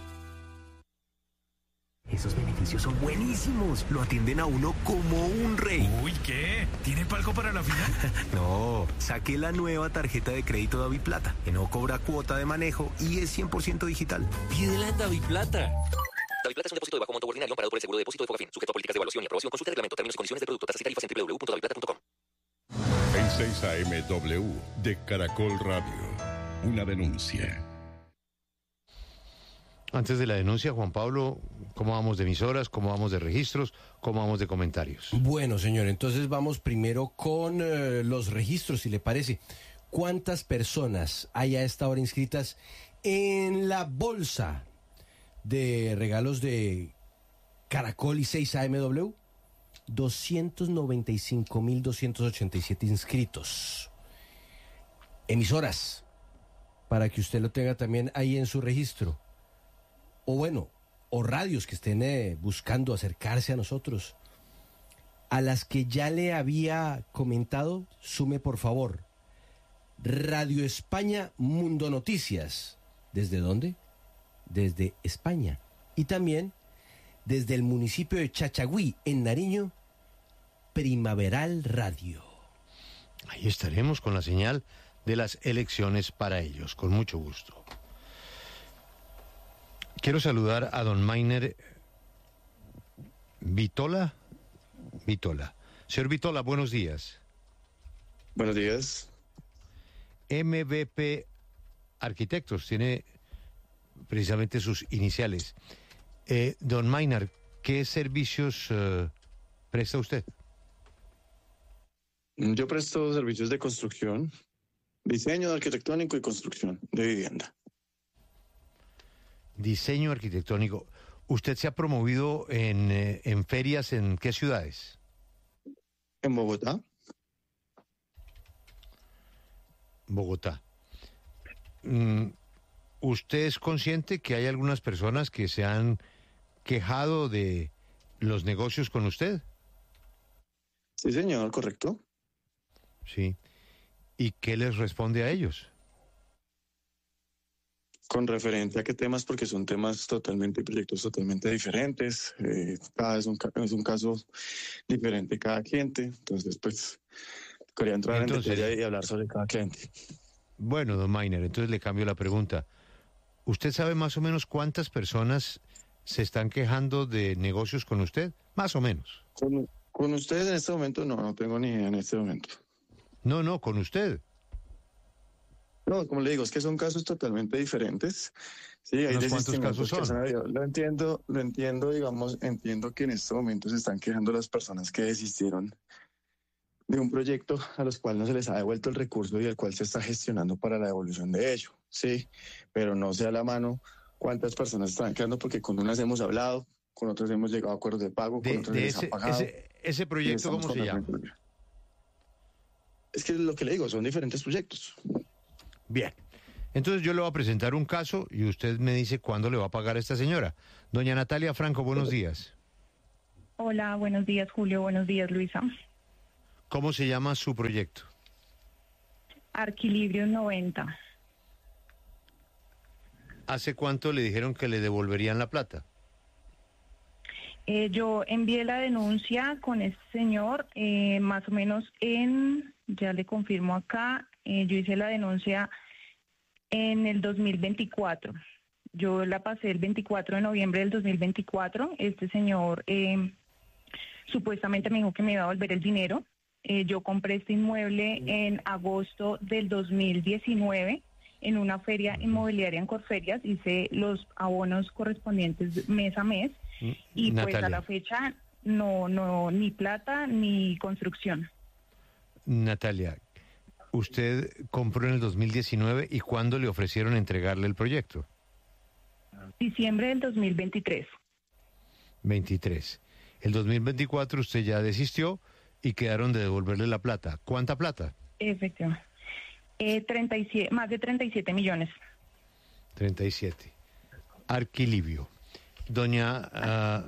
S23: Esos beneficios son buenísimos. Lo atienden a uno como un rey.
S32: Uy, ¿qué? ¿Tiene palco para la final?
S23: No, saqué la nueva tarjeta de crédito Daviplata, que no cobra cuota de manejo y es cien por ciento digital.
S32: Pídela en Daviplata.
S26: Daviplata es un depósito de bajo monto ordinario amparado por el seguro de depósito de Fogafín, sujeto a políticas de evaluación y aprobación. Consulta el reglamento, términos y condiciones de producto, tasas y tarifas en doble u doble u doble u punto daviplata punto com.
S19: En seis A M W de Caracol Radio, una denuncia.
S4: Antes de la denuncia, Juan Pablo, ¿cómo vamos de emisoras? ¿Cómo vamos de registros? ¿Cómo vamos de comentarios?
S20: Bueno, señor, entonces vamos primero con eh, los registros, si le parece. ¿Cuántas personas hay a esta hora inscritas en la bolsa de regalos de Caracol y seis A M W? doscientos noventa y cinco mil doscientos ochenta y siete inscritos. Emisoras, para que usted lo tenga también ahí en su registro. O bueno, o radios que estén eh, buscando acercarse a nosotros. A las que ya le había comentado, sume por favor. Radio España Mundo Noticias. ¿Desde dónde? Desde España. Y también desde el municipio de Chachagüí, en Nariño, Primaveral Radio.
S4: Ahí estaremos con la señal de las elecciones para ellos, con mucho gusto. Quiero saludar a don Mainer Vitola. Vitola. Señor Vitola, buenos días.
S33: Buenos días.
S4: M V P Arquitectos, tiene precisamente sus iniciales. Eh, don Mainer, ¿qué servicios eh, presta usted?
S33: Yo presto servicios de construcción, diseño arquitectónico y construcción de vivienda.
S4: Diseño arquitectónico. ¿Usted se ha promovido en, eh, en ferias en qué ciudades?
S33: En Bogotá.
S4: Bogotá. Mm, ¿Usted es consciente que hay algunas personas que se han quejado de los negocios con usted?
S33: Sí, señor, correcto.
S4: Sí. ¿Y qué les responde a ellos?
S33: Con referente a qué temas, porque son temas totalmente, proyectos totalmente diferentes. Eh, cada vez un, es un caso diferente cada cliente. Entonces, pues, quería entrar entonces, en detalle y hablar sobre cada cliente.
S4: Bueno, don Mainer, entonces le cambio la pregunta. ¿Usted sabe más o menos cuántas personas se están quejando de negocios con usted? Más o menos.
S33: Con, con usted en este momento no, no tengo ni idea en este momento.
S4: No, no, con usted.
S33: No, como le digo, es que son casos totalmente diferentes. Sí, hay
S4: ¿Unos cuántos casos
S33: desistimientos que
S4: son?
S33: se han habido. Lo entiendo, lo entiendo, digamos, entiendo que en este momento se están quejando las personas que desistieron de un proyecto a los cuales no se les ha devuelto el recurso y el cual se está gestionando para la devolución de ello, sí, pero no sé a la mano cuántas personas están quedando, porque con unas hemos hablado, con otras hemos llegado a acuerdos de pago, con
S4: De,
S33: otras
S4: de
S33: se les
S4: ese,
S33: ha pagado.
S4: ese, ese
S33: y
S4: proyecto,
S33: estamos
S4: ¿cómo se llama?
S33: totalmente- Es que lo que le digo, son diferentes proyectos.
S4: Bien. Entonces yo le voy a presentar un caso y usted me dice cuándo le va a pagar a esta señora. Doña Natalia Franco, buenos días.
S1: Hola, buenos días Julio, buenos días Luisa.
S4: ¿Cómo se llama su proyecto?
S1: Arquilibrium noventa.
S4: ¿Hace cuánto le dijeron que le devolverían la plata?
S1: Eh, yo envié la denuncia con este señor eh, más o menos en, ya le confirmo acá, eh, yo hice la denuncia en el dos mil veinticuatro. Yo la pasé el veinticuatro de noviembre del dos mil veinticuatro. Este señor eh, supuestamente me dijo que me iba a devolver el dinero. Eh, yo compré este inmueble en agosto del dos mil diecinueve en una feria inmobiliaria en Corferias. Hice los abonos correspondientes mes a mes y pues
S4: Natalia.
S1: a la fecha no, no, ni plata ni construcción.
S4: Natalia, usted compró en el dos mil diecinueve y ¿cuándo le ofrecieron entregarle el proyecto?
S1: Diciembre del dos mil veintitrés.
S4: veintitrés. El dos mil veinticuatro usted ya desistió y quedaron de devolverle la plata. ¿Cuánta plata?
S1: Efectivamente. Eh, treinta y siete, más de treinta y siete millones.
S4: treinta y siete. Arquilibio. Doña ah,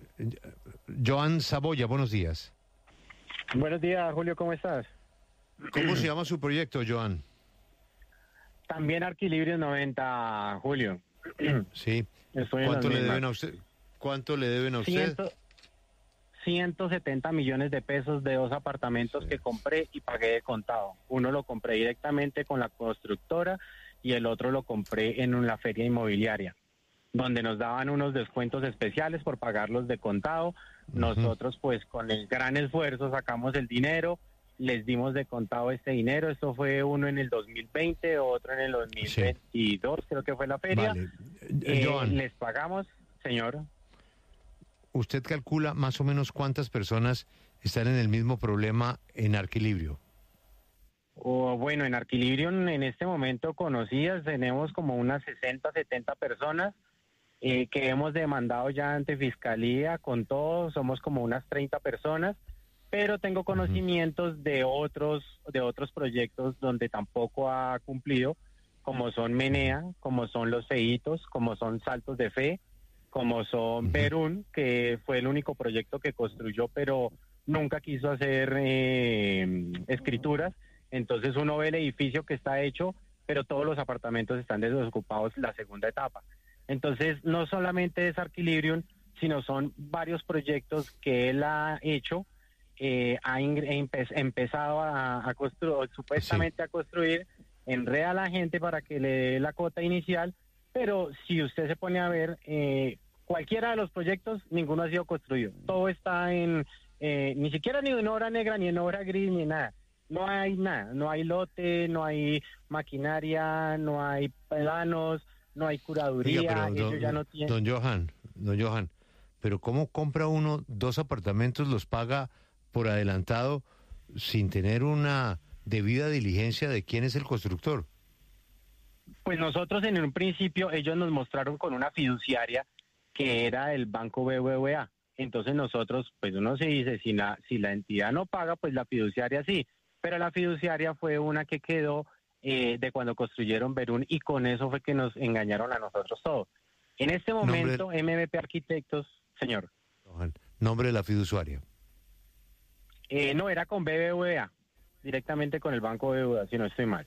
S4: Joan Saboya, buenos días.
S2: Buenos días, Julio, ¿cómo estás?
S4: ¿Cómo se llama su proyecto, Joan?
S2: También Arquilibrium noventa, Julio.
S4: Sí.
S2: Estoy en
S4: ¿Cuánto
S2: las
S4: le
S2: mismas.
S4: deben a usted? ¿Cuánto le deben a usted?
S2: Ciento- ciento setenta millones de pesos de dos apartamentos que compré y pagué de contado. Uno lo compré directamente con la constructora y el otro lo compré en una feria inmobiliaria, donde nos daban unos descuentos especiales por pagarlos de contado. Nosotros pues con el gran esfuerzo sacamos el dinero, les dimos de contado este dinero. Esto fue uno en el dos mil veinte, otro en el dos mil veintidós, creo que fue la feria.
S4: Vale.
S2: Eh,
S4: Joan.
S2: les pagamos, señor.
S4: ¿Usted calcula más o menos cuántas personas están en el mismo problema en Arquilibrio?
S2: O, bueno, en Arquilibrium en este momento conocidas tenemos como unas sesenta, setenta personas eh, que hemos demandado ya ante Fiscalía con todo, somos como unas treinta personas, pero tengo conocimientos de otros de otros proyectos donde tampoco ha cumplido, como son Menea, como son Los Feitos, como son Saltos de Fe, como son Verún, que fue el único proyecto que construyó, pero nunca quiso hacer eh, escrituras. Entonces uno ve el edificio que está hecho, pero todos los apartamentos están desocupados la segunda etapa. Entonces no solamente es Arquilibrium, sino son varios proyectos que él ha hecho, eh, ha ingre- empe- empezado a, a construir, supuestamente a construir, enreda a la gente para que le dé la cuota inicial, pero si usted se pone a ver, eh, cualquiera de los proyectos, ninguno ha sido construido. Todo está en, eh, ni siquiera ni en obra negra, ni en obra gris, ni nada. No hay nada, no hay lote, no hay maquinaria, no hay planos, no hay curaduría.
S4: Oiga, pero
S2: ellos
S4: don,
S2: ya no tienen...
S4: don Johan, don Johan, pero ¿cómo compra uno dos apartamentos, los paga por adelantado sin tener una debida diligencia de quién es el constructor?
S2: Pues nosotros en un principio ellos nos mostraron con una fiduciaria que era el Banco B B V A. Entonces nosotros, pues uno se dice, si la, si la entidad no paga, pues la fiduciaria sí. Pero la fiduciaria fue una que quedó eh, de cuando construyeron Verún y con eso fue que nos engañaron a nosotros todos. En este momento,
S4: Nombre-
S2: M M P Arquitectos, señor,
S4: Johan, nombre de la fiduciaria.
S2: eh, no era con B B V A, directamente con el Banco B B V A, si no estoy mal.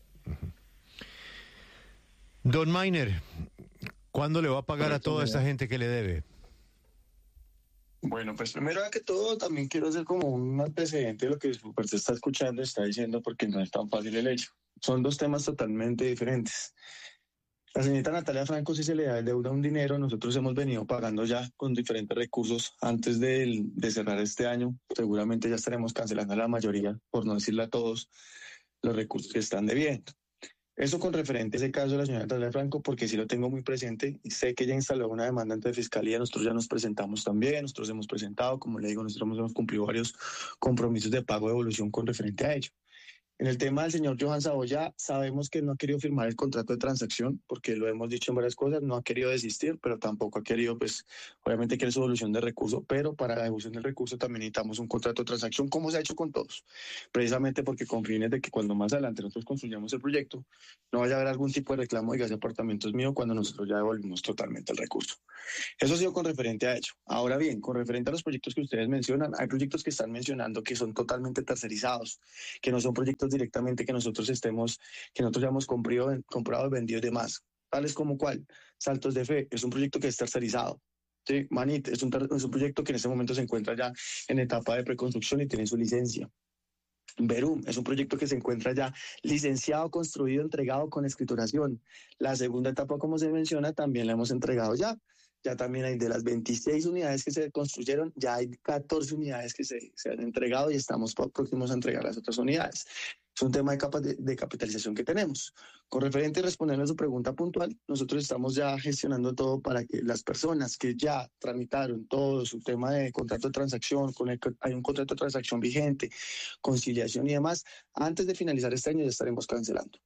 S4: Don Miner, ¿cuándo le va a pagar a toda esta gente que le debe?
S33: Bueno, pues primero que todo también quiero hacer como un antecedente de lo que usted está escuchando, está diciendo, porque no es tan fácil el hecho. Son dos temas totalmente diferentes. La señorita Natalia Franco sí se le da deuda un dinero, nosotros hemos venido pagando ya con diferentes recursos antes de, de cerrar este año. Seguramente ya estaremos cancelando la mayoría, por no decirle a todos, los recursos que están debiendo. Eso con referente a ese caso de la señora Natalia Franco, porque sí lo tengo muy presente y sé que ella instaló una demanda ante Fiscalía. Nosotros ya nos presentamos también, nosotros hemos presentado, como le digo, nosotros hemos cumplido varios compromisos de pago de evolución con referente a ello. En el tema del señor Johan Saboya, sabemos que no ha querido firmar el contrato de transacción, porque lo hemos dicho en varias cosas, no ha querido desistir, pero tampoco ha querido, pues, obviamente quiere su devolución de recurso, pero para la devolución del recurso también necesitamos un contrato de transacción, como se ha hecho con todos, precisamente porque con fines de que cuando más adelante nosotros construyamos el proyecto, no vaya a haber algún tipo de reclamo de que ese apartamento es mío cuando nosotros ya devolvimos totalmente el recurso. Eso ha sido con referente a ello. Ahora bien, con referente a los proyectos que ustedes mencionan, hay proyectos que están mencionando que son totalmente tercerizados, que no son proyectos directamente que nosotros estemos, que nosotros ya hemos comprado, comprado vendido y demás. Tales como cuál, Saltos de Fe, es un proyecto que es tercerizado. ¿Sí? Manit es un, es un proyecto que en este momento se encuentra ya en etapa de preconstrucción y tiene su licencia. Verum es un proyecto que se encuentra ya licenciado, construido, entregado con escrituración. La segunda etapa, como se menciona, también la hemos entregado ya. Ya también hay de las veintiséis unidades que se construyeron, ya hay catorce unidades que se, se han entregado y estamos próximos a entregar las otras unidades. Es un tema de, capa de, de capitalización que tenemos. Con referente a responder a su pregunta puntual, nosotros estamos ya gestionando todo para que las personas que ya tramitaron todo su tema de contrato de transacción, con el, hay un contrato de transacción vigente, conciliación y demás, antes de finalizar este año ya estaremos cancelando.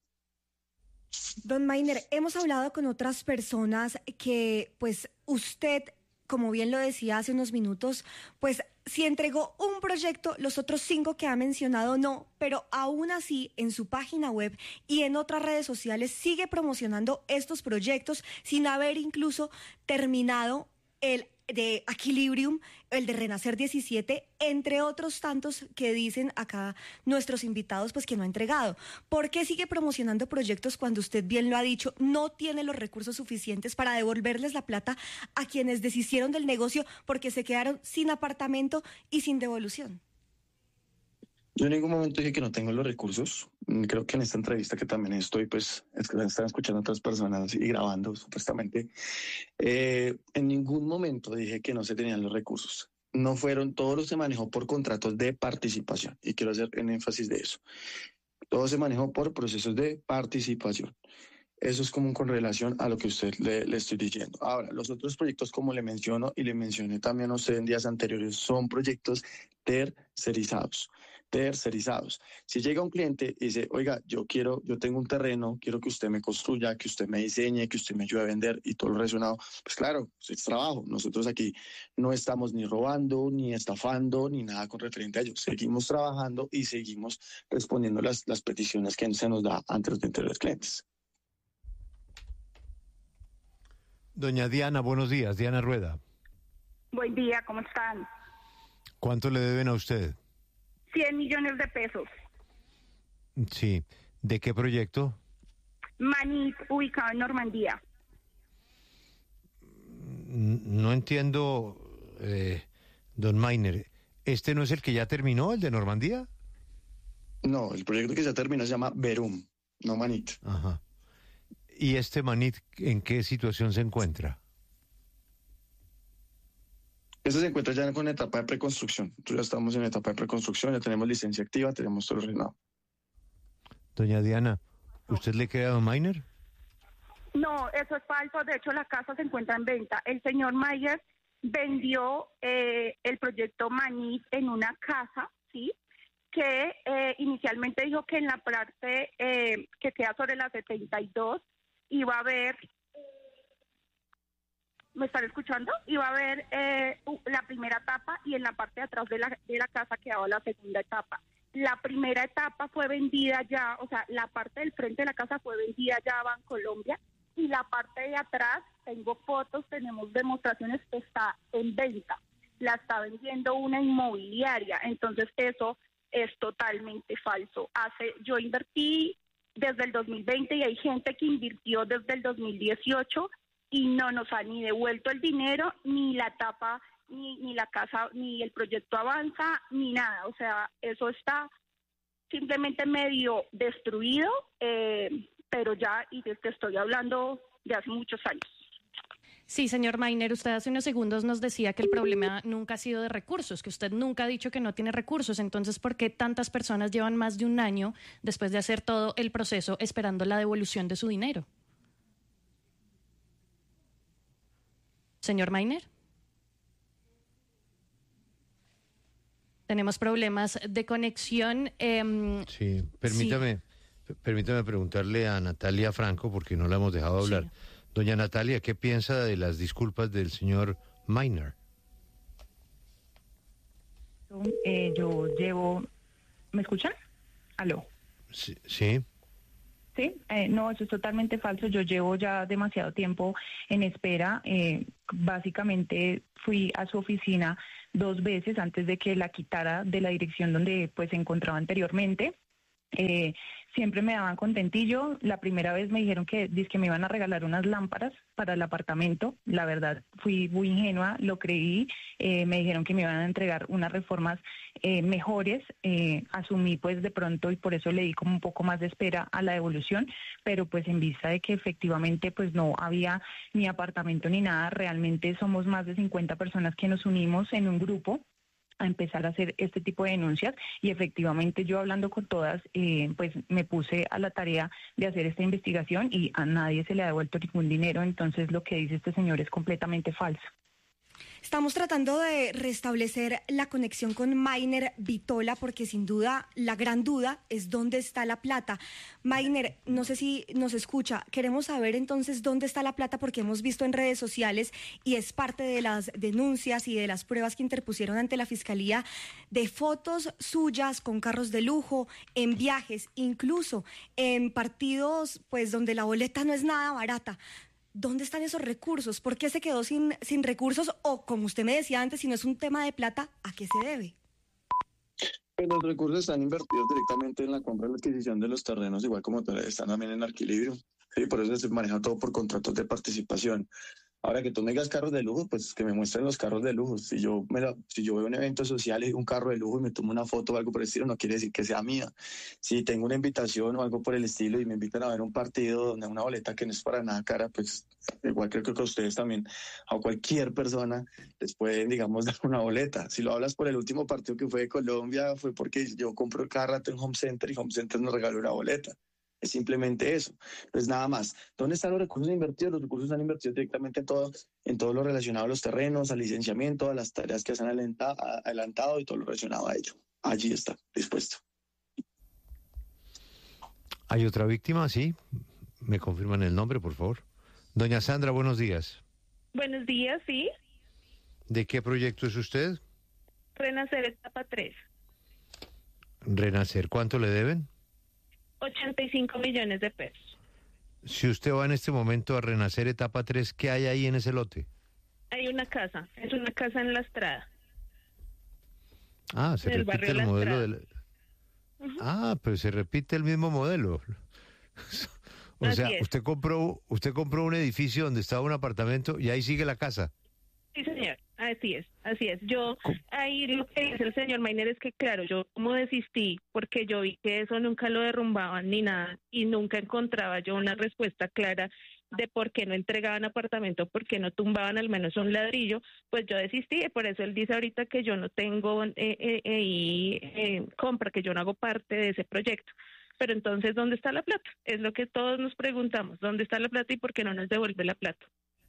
S3: Don Mayner, hemos hablado con otras personas que, pues, usted, como bien lo decía hace unos minutos, pues si entregó un proyecto, los otros cinco que ha mencionado no, pero aún así en su página web y en otras redes sociales sigue promocionando estos proyectos sin haber incluso terminado el de Equilibrium, el de Renacer diecisiete, entre otros tantos que dicen acá nuestros invitados pues que no ha entregado. ¿Por qué sigue promocionando proyectos cuando usted bien lo ha dicho, no tiene los recursos suficientes para devolverles la plata a quienes deshicieron del negocio porque se quedaron sin apartamento y sin devolución?
S33: Yo en ningún momento dije que no tengo los recursos. Creo que en esta entrevista que también estoy, pues, es que están escuchando otras personas y grabando, supuestamente. Eh, en ningún momento dije que no se tenían los recursos. No fueron, todos los se manejó por contratos de participación. Y quiero hacer un énfasis de eso. Todo se manejó por procesos de participación. Eso es común con relación a lo que usted le, le estoy diciendo. Ahora, los otros proyectos, como le menciono y le mencioné también a usted en días anteriores, son proyectos tercerizados. tercerizados. Si llega un cliente y dice, oiga, yo quiero, yo tengo un terreno, quiero que usted me construya, que usted me diseñe, que usted me ayude a vender y todo lo relacionado, pues claro, es trabajo. Nosotros aquí no estamos ni robando, ni estafando, ni nada con referente a ello. Seguimos trabajando y seguimos respondiendo las, las peticiones que se nos da ante los anteriores clientes.
S4: Doña Diana, buenos días. Diana Rueda.
S5: Buen día, ¿cómo están?
S4: ¿Cuánto le deben a usted?
S5: cien millones de pesos.
S4: Sí. ¿De qué proyecto?
S5: Manit, ubicado en Normandía.
S4: No entiendo, eh, don Mayner. ¿Este no es el que ya terminó, el de Normandía?
S33: No, el proyecto que ya terminó se llama Verum, no Manit.
S4: Ajá. ¿Y este Manit en qué situación se encuentra?
S33: Este se encuentra ya en etapa de preconstrucción. Nosotros ya estamos en etapa de preconstrucción, ya tenemos licencia activa, tenemos todo ordenado.
S4: Doña Diana, ¿usted le queda a don Mayner?
S5: No, eso es falso. De hecho, la casa se encuentra en venta. El señor Mayer vendió eh, el proyecto Manit en una casa, ¿sí? Que eh, inicialmente dijo que en la parte eh, que queda sobre la setenta y dos iba a haber... ¿Me están escuchando? Iba a haber eh, la primera etapa y en la parte de atrás de la, de la casa quedaba la segunda etapa. La primera etapa fue vendida ya, o sea, la parte del frente de la casa fue vendida ya a Bancolombia y la parte de atrás, tengo fotos, tenemos demostraciones, está en venta. La está vendiendo una inmobiliaria, entonces eso es totalmente falso. Hace, yo invertí desde el dos mil veinte y hay gente que invirtió desde el dos mil dieciocho y no nos ha ni devuelto el dinero, ni la etapa, ni, ni la casa, ni el proyecto avanza, ni nada. O sea, eso está simplemente medio destruido, eh, pero ya, y te, te estoy hablando de hace muchos años.
S6: Sí, señor Mainer, usted hace unos segundos nos decía que el problema nunca ha sido de recursos, que usted nunca ha dicho que no tiene recursos. Entonces, ¿por qué tantas personas llevan más de un año después de hacer todo el proceso esperando la devolución de su dinero? Señor Mainer. Tenemos problemas de conexión. Eh,
S4: sí, permítame, sí. permítame preguntarle a Natalia Franco, porque no la hemos dejado hablar. Sí. Doña Natalia, ¿qué piensa de las disculpas del señor Mainer?
S1: Eh, yo llevo... ¿Me escuchan? ¿Aló?
S4: Sí. Sí,
S1: sí eh, no, eso es totalmente falso. Yo llevo ya demasiado tiempo en espera. Eh, básicamente fui a su oficina dos veces antes de que la quitara de la dirección donde pues se encontraba anteriormente. Eh, siempre me daban contentillo. La primera vez me dijeron que, que me iban a regalar unas lámparas para el apartamento. La verdad, fui muy ingenua, lo creí. Eh, me dijeron que me iban a entregar unas reformas eh, mejores. Eh, asumí pues de pronto y por eso le di como un poco más de espera a la devolución, pero pues en vista de que efectivamente pues no había ni apartamento ni nada, realmente somos más de cincuenta personas que nos unimos en un grupo a empezar a hacer este tipo de denuncias y efectivamente yo hablando con todas, eh, pues me puse a la tarea de hacer esta investigación y a nadie se le ha devuelto ningún dinero, entonces lo que dice este señor es completamente falso.
S3: Estamos tratando de restablecer la conexión con Mainer Vitola porque sin duda la gran duda es dónde está la plata. Mainer, no sé si nos escucha, queremos saber entonces dónde está la plata porque hemos visto en redes sociales y es parte de las denuncias y de las pruebas que interpusieron ante la Fiscalía de fotos suyas con carros de lujo, en viajes, incluso en partidos pues donde la boleta no es nada barata. ¿Dónde están esos recursos? ¿Por qué se quedó sin, sin recursos? O, como usted me decía antes, si no es un tema de plata, ¿a qué se debe?
S33: Pues los recursos están invertidos directamente en la compra y la adquisición de los terrenos, igual como están también en Arquilibrio. Sí, por eso se maneja todo por contratos de participación. Ahora que tú me digas carros de lujo, pues que me muestren los carros de lujo. Si yo me la, si yo veo un evento social y un carro de lujo y me tomo una foto o algo por el estilo, no quiere decir que sea mía. Si tengo una invitación o algo por el estilo y me invitan a ver un partido donde una boleta que no es para nada cara, pues igual creo que a ustedes también, a cualquier persona les pueden, digamos, dar una boleta. Si lo hablas por el último partido que fue de Colombia, fue porque yo compro cada rato en Home Center y Home Center nos regaló una boleta. Es simplemente eso, pues nada más. ¿Dónde están los recursos invertidos? Los recursos están invertidos directamente en todo, en todo lo relacionado a los terrenos, al licenciamiento, a las tareas que se han adelantado y todo lo relacionado a ello. Allí está, dispuesto.
S4: ¿Hay otra víctima? Sí. ¿Me confirman el nombre, por favor? Doña Sandra, buenos días.
S7: Buenos días, sí.
S4: ¿De qué proyecto es usted?
S7: Renacer etapa tres.
S4: Renacer, ¿cuánto le deben?
S7: ochenta y cinco millones de pesos.
S4: Si usted va en este momento a Renacer etapa tres, ¿qué hay ahí en ese lote?
S7: Hay una casa, es una casa en La Estrada.
S4: Ah, se
S7: en
S4: repite el, el modelo del... Uh-huh. Ah, pero se repite el mismo modelo. O Así sea, es. usted compró usted compró un edificio donde estaba un apartamento y ahí sigue la casa.
S7: Sí, señor. Así es, así es. Yo, ahí lo que dice el señor Mainer es que, claro, yo como desistí, porque yo vi que eso nunca lo derrumbaban ni nada, y nunca encontraba yo una respuesta clara de por qué no entregaban apartamento, por qué no tumbaban al menos un ladrillo, pues yo desistí, y por eso él dice ahorita que yo no tengo eh, eh, eh, eh, compra, que yo no hago parte de ese proyecto. Pero entonces, ¿dónde está la plata? Es lo que todos nos preguntamos, ¿dónde está la plata y por qué no nos devuelve la plata?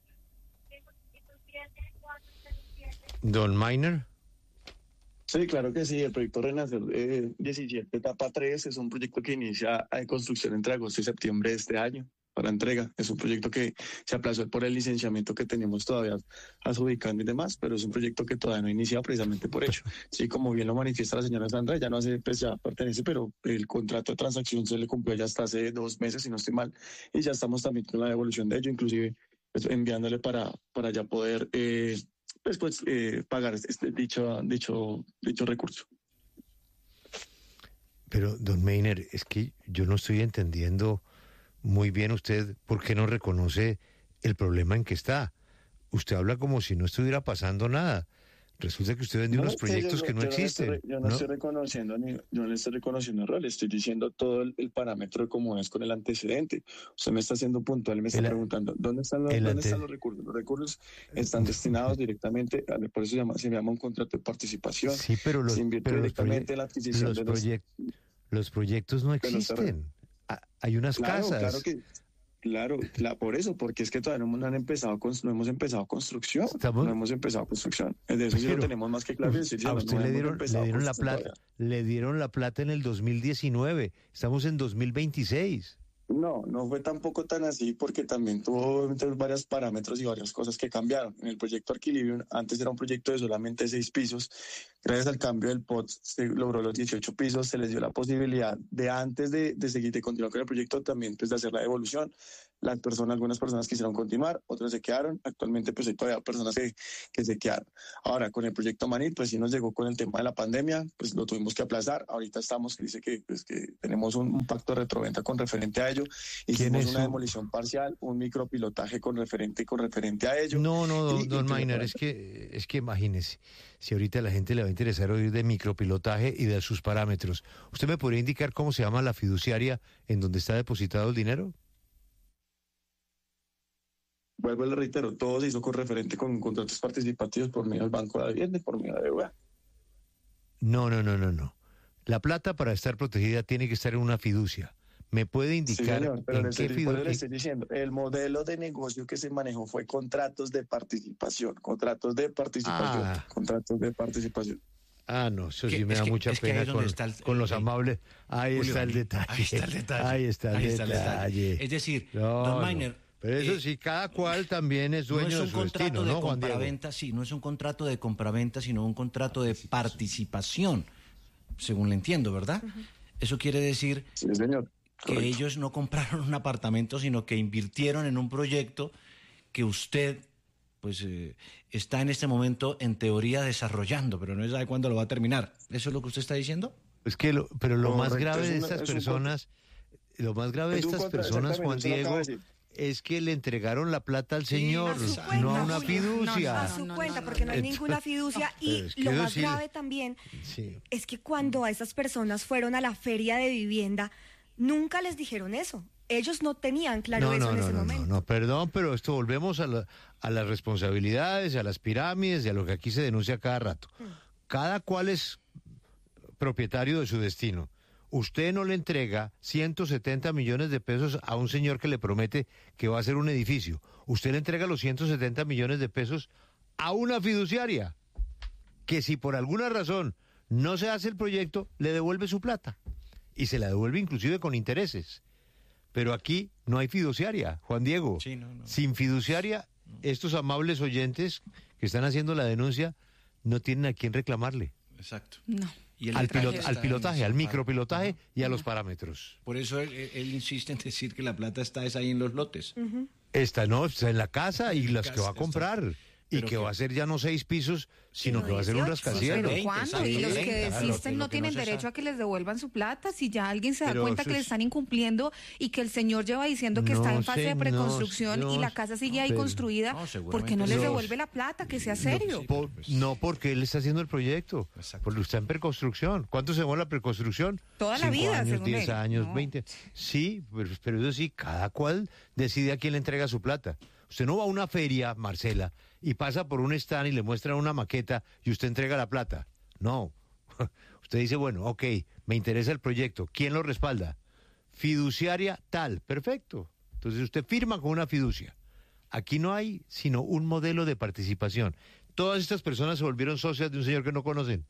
S4: Don Mainer.
S33: Sí, claro que sí. El proyecto Renacer eh, diecisiete, etapa tres, es un proyecto que inicia en construcción entre agosto y septiembre de este año para entrega. Es un proyecto que se aplazó por el licenciamiento que tenemos todavía adjudicando y demás, pero es un proyecto que todavía no ha iniciado precisamente por ello. Sí, como bien lo manifiesta la señora Sandra, ya no hace, pues ya pertenece, pero el contrato de transacción se le cumplió ya hasta hace dos meses, si no estoy mal, y ya estamos también con la devolución de ello, inclusive pues, enviándole para, para ya poder... Eh, pues, pues eh, pagar este dicho, dicho, dicho recurso.
S4: Pero, don Mainer, es que yo no estoy entendiendo muy bien usted por qué no reconoce el problema en que está. Usted habla como si no estuviera pasando nada. Resulta que usted vendió
S33: No,
S4: unos
S33: es que
S4: proyectos
S33: yo,
S4: que no
S33: yo
S4: existen.
S33: No estoy, yo no,
S4: ¿no?
S33: estoy reconociendo ni, yo no le estoy reconociendo error, le estoy diciendo todo el, el parámetro de cómo es con el antecedente. Usted me está haciendo puntual y me está
S4: El-
S33: preguntando ¿dónde están los,
S4: el
S33: dónde
S4: ante-
S33: están los recursos? Los recursos están destinados directamente, a- por eso se llama, se llama un contrato de participación.
S4: Sí, pero los,
S33: se invierte
S4: pero los,
S33: directamente
S4: proye-
S33: en la adquisición
S4: los,
S33: de los...
S4: proyec- los proyectos no
S33: de los terrenos.
S4: existen. Ah, hay unas
S33: Claro,
S4: casas.
S33: claro que... Claro, la, por eso, porque es que todavía no, han empezado, con- no hemos empezado construcción.
S4: Estamos-
S33: No hemos empezado construcción. De eso sí lo
S4: Pero,
S33: tenemos más que claro. y estoy
S4: A
S33: diciendo,
S4: usted
S33: no
S4: le
S33: hemos
S4: dieron, le
S33: empezado
S4: dieron la
S33: construcción
S4: plata,
S33: todavía.
S4: le dieron la plata en el dos mil diecinueve. Estamos en dos mil veintiséis.
S33: No, no fue tampoco tan así porque también tuvo obviamente, varios parámetros y varias cosas que cambiaron. En el proyecto Arquilibrium, antes era un proyecto de solamente seis pisos. Gracias al cambio del P O T se logró los dieciocho pisos, se les dio la posibilidad de antes de, de seguir, de continuar con el proyecto, también pues, de hacer la devolución. Las personas, algunas personas quisieron continuar, otras se quedaron. Actualmente pues hay todavía personas que, que se quedaron. Ahora, con el proyecto Manit, pues sí nos llegó con el tema de la pandemia, pues lo tuvimos que aplazar. Ahorita estamos, que dice que, pues, que tenemos un, un pacto de retroventa con referente a ello. Hicimos
S4: es
S33: una
S4: su-
S33: demolición parcial, un micropilotaje con referente, con referente a ello.
S4: No, no, don,
S33: Y- y
S4: don
S33: pues,
S4: Maynard, es que, es que imagínese, si ahorita a la gente le va a interesar oír de micropilotaje y de sus parámetros, ¿usted me podría indicar cómo se llama la fiduciaria en donde está depositado el dinero?
S33: Vuelvo y le reitero, todo se hizo con referente con contratos participativos por medio del Banco de la Vivienda y por medio de B V A.
S4: No, no, no, no, no. La plata para estar protegida tiene que estar en una fiducia. ¿Me puede
S33: Sí,
S4: indicar
S33: señor, pero
S4: en
S33: le
S4: qué
S33: estoy, por eso le
S4: fiducia?
S33: estoy diciendo, el modelo de negocio que se manejó fue contratos de participación, contratos de participación,
S4: Ah.
S33: contratos de participación.
S4: Ah, no, eso
S8: Que-
S4: sí me
S8: es
S4: da
S8: que-
S4: mucha
S8: es que ahí
S4: pena
S8: es donde
S4: con,
S8: está el-
S4: con los
S8: el-
S4: amables. Ahí
S8: Julio,
S4: está el detalle.
S8: ahí está el detalle.
S4: Ahí está el
S8: Ahí está el
S4: detalle.
S8: detalle. Es decir,
S4: No,
S8: don
S4: no.
S8: Maynard,
S4: Pero eso
S8: eh,
S4: sí, cada cual también es dueño
S8: no es
S4: de
S8: un
S4: su
S8: contrato
S4: destino,
S8: de
S4: ¿no, Juan Diego?
S8: compraventa, sí, no es un contrato de compraventa, sino un contrato de participación, según le entiendo, ¿verdad? Eso quiere decir
S33: Sí, señor.
S8: que
S33: Correcto.
S8: ellos no compraron un apartamento, sino que invirtieron en un proyecto que usted pues eh, está en este momento en teoría desarrollando, pero no sabe cuándo lo va a terminar. ¿Eso es lo que usted está diciendo?
S4: Es que lo, pero lo más
S33: Correcto,
S4: grave
S33: es
S4: de
S33: una-
S4: estas
S33: es un
S4: personas, lo más grave de
S33: es un
S4: estas
S33: contra-
S4: personas,
S33: exactamente,
S4: Juan
S33: eso lo acabo
S4: Diego,
S33: de decir.
S4: es que le entregaron la plata al señor,
S3: a su
S4: no
S3: cuenta,
S4: a una
S3: Julio.
S4: fiducia.
S3: A su cuenta, porque no hay
S4: Entonces-
S3: ninguna fiducia. Y
S4: Pero es que
S3: lo
S4: eso
S3: más
S4: sí-
S3: grave también
S4: Sí.
S3: es que cuando a esas personas fueron a la feria de vivienda, nunca les dijeron eso. Ellos no tenían claro
S4: No,
S3: eso
S4: no,
S3: en
S4: no,
S3: ese
S4: no,
S3: momento.
S4: no, no, perdón, pero esto volvemos a, la- a las responsabilidades, a las pirámides y a lo que aquí se denuncia cada rato. Cada cual es propietario de su destino. Usted no le entrega ciento setenta millones de pesos a un señor que le promete que va a hacer un edificio. Usted le entrega los ciento setenta millones de pesos a una fiduciaria que si por alguna razón no se hace el proyecto, le devuelve su plata. Y se la devuelve inclusive con intereses. Pero aquí no hay fiduciaria, Juan Diego.
S8: Sí, no, no.
S4: Sin fiduciaria, estos amables oyentes que están haciendo la denuncia no tienen a quién reclamarle.
S8: Exacto.
S18: No.
S8: Y el
S4: Al,
S8: detalle
S4: pilot-
S8: está
S4: al
S8: en
S4: pilotaje,
S8: esa
S4: al
S8: parte.
S4: micropilotaje y a los parámetros.
S8: Por eso él, él- él insiste en decir que la plata está es ahí en los lotes.
S4: Esta no, está en la casa y las que va a
S8: Está-
S4: comprar. Y
S8: pero
S4: que
S8: que-
S4: va a ser ya no seis pisos, sino que va a ser un
S3: dieciocho.
S4: rascacielos.
S18: ¿Pero
S8: veinte,
S18: cuándo?
S8: exacto,
S18: Y los que
S8: veinte, claro,
S18: desisten
S8: lo
S18: no
S8: que
S18: tienen
S8: no se
S18: derecho
S8: sabe.
S18: a que les devuelvan su plata. Si ya alguien se da
S4: Pero
S18: cuenta
S4: eso
S18: que le
S4: es-
S18: están incumpliendo y que el señor lleva diciendo que está
S4: No,
S18: en fase de
S4: señor,
S18: preconstrucción y la
S4: no,
S18: casa sigue ahí
S4: pero-
S18: construida,
S8: No,
S18: ¿por
S8: seguramente
S18: qué no les
S4: no.
S18: devuelve la plata? Que sea serio.
S4: Por- no porque él está haciendo el proyecto,
S8: Exacto.
S4: porque está en preconstrucción. ¿Cuánto se demora la preconstrucción?
S18: Toda la
S4: Cinco
S18: vida,
S4: años,
S18: según
S4: diez
S18: él.
S4: años,
S18: No.
S4: veinte. Sí, pero, pero eso sí, cada cual decide a quién le entrega su plata. Usted no va a una feria, Marcela, y pasa por un stand y le muestran una maqueta y usted entrega la plata. No. Usted dice, bueno, ok, me interesa el proyecto. ¿Quién lo respalda? Fiduciaria tal. Perfecto. Entonces usted firma con una fiducia. Aquí no hay sino un modelo de participación. Todas estas personas se volvieron socias de un señor que no conocen.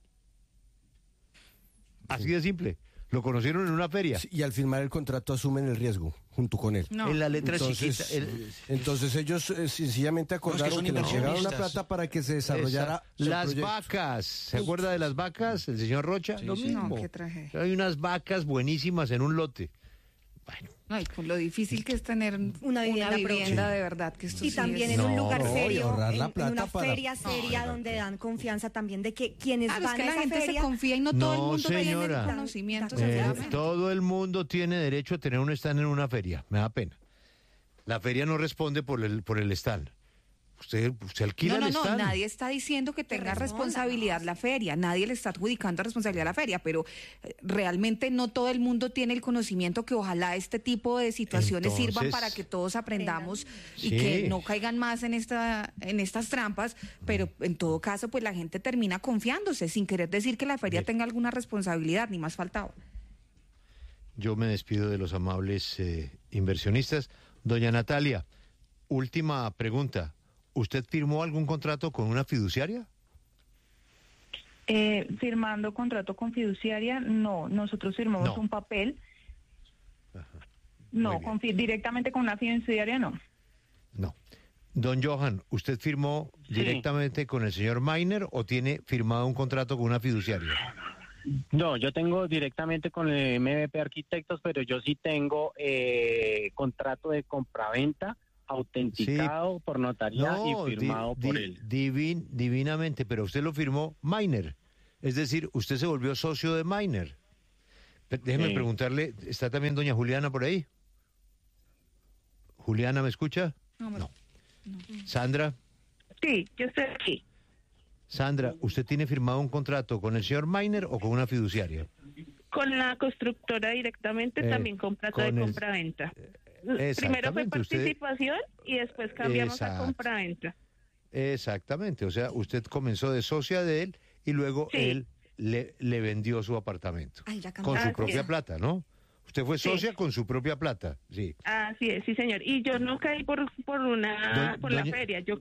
S4: Así de simple. Lo conocieron en una feria.
S20: Sí, y al firmar el contrato asumen el riesgo junto con él.
S18: No.
S4: En la letra
S20: Entonces,
S4: chiquita. el-
S20: entonces ellos eh, sencillamente acordaron
S8: son
S20: que les llegaron la
S8: inversionistas.
S20: plata para que se desarrollara
S4: Esa-
S20: el
S4: las
S20: proyecto.
S4: vacas. ¿Se acuerda de las vacas? El señor Rocha.
S8: Sí,
S4: Lo
S8: sí.
S4: mismo.
S18: No, qué tragedia.
S4: Hay unas vacas buenísimas en un lote. Bueno,
S18: Ay, con lo difícil que es tener una
S3: vivienda
S18: vivienda,
S3: propia.
S18: de verdad. Que esto
S3: Y
S18: sí
S3: también
S18: es-
S3: en un
S20: No,
S3: lugar
S20: no, y
S3: serio,
S20: ahorrar
S3: en,
S20: la
S3: en
S20: plata
S3: una
S20: para-
S3: feria seria donde dan confianza también de que quienes
S18: Claro, es
S3: van
S18: que
S3: a
S18: la
S3: esa
S18: gente
S3: feria...
S18: se confía y no todo el
S4: No,
S18: mundo tiene
S4: señora.
S18: el conocimiento.
S3: Eh,
S4: eh,
S18: seguramente.
S4: todo el mundo tiene derecho a tener un stand en una feria. Me da pena. La feria no responde por el, por el stand. Usted, usted alquila
S9: No, no,
S4: el
S9: no,
S4: stand.
S9: nadie está diciendo que tenga responsabilidad la feria, nadie le está adjudicando responsabilidad a la feria, pero eh, realmente no todo el mundo tiene el conocimiento que ojalá este tipo de situaciones
S4: Entonces,
S9: sirvan para que todos aprendamos y
S4: sí.
S9: que no caigan más en esta en estas trampas, pero en todo caso pues la gente termina confiándose sin querer decir que la feria
S4: Bien.
S9: tenga alguna responsabilidad, ni más faltaba.
S4: Yo me despido de los amables eh, inversionistas. Doña Natalia, última pregunta. ¿Usted firmó algún contrato con una fiduciaria?
S1: Eh, firmando contrato con fiduciaria, no. Nosotros firmamos
S4: No.
S1: un papel.
S4: Muy
S1: No,
S4: bien.
S1: con fi- directamente con una fiduciaria, no.
S4: No. Don Johan, ¿usted firmó directamente con el señor Miner o tiene firmado un contrato con una fiduciaria?
S2: No, yo tengo directamente con el M V P Arquitectos, pero yo sí tengo eh, contrato de compraventa autenticado por notaría
S4: No,
S2: y firmado
S4: di-
S2: por
S4: di-
S2: él.
S4: divin- divinamente, pero usted lo firmó Miner. Es decir, usted se volvió socio de Miner. Pe- Déjeme
S2: Sí.
S4: preguntarle, ¿está también doña Juliana por ahí? ¿Juliana me escucha?
S9: No.
S4: Sandra,
S7: Sí, yo estoy aquí.
S4: Sandra, ¿usted tiene firmado un contrato con el señor Miner o con una fiduciaria?
S7: Con la constructora directamente,
S4: Eh,
S7: también contrato
S4: con
S7: de
S4: el-
S7: compraventa.
S4: exactamente,
S7: Primero fue
S4: usted-
S7: participación y después cambiamos
S4: Exacto.
S7: a compraventa.
S4: Exactamente, o sea, usted comenzó de socia de él y luego
S7: Sí.
S4: él le, le vendió su apartamento.
S9: Ay, ya
S4: Con
S9: cambió.
S4: su
S7: Así
S4: propia
S7: es.
S4: plata, ¿no? Usted fue
S7: Sí.
S4: socia con su propia plata, sí.
S7: Así es, sí señor. Y yo no caí por por una
S4: Do-
S7: por la
S4: doña-
S7: feria, yo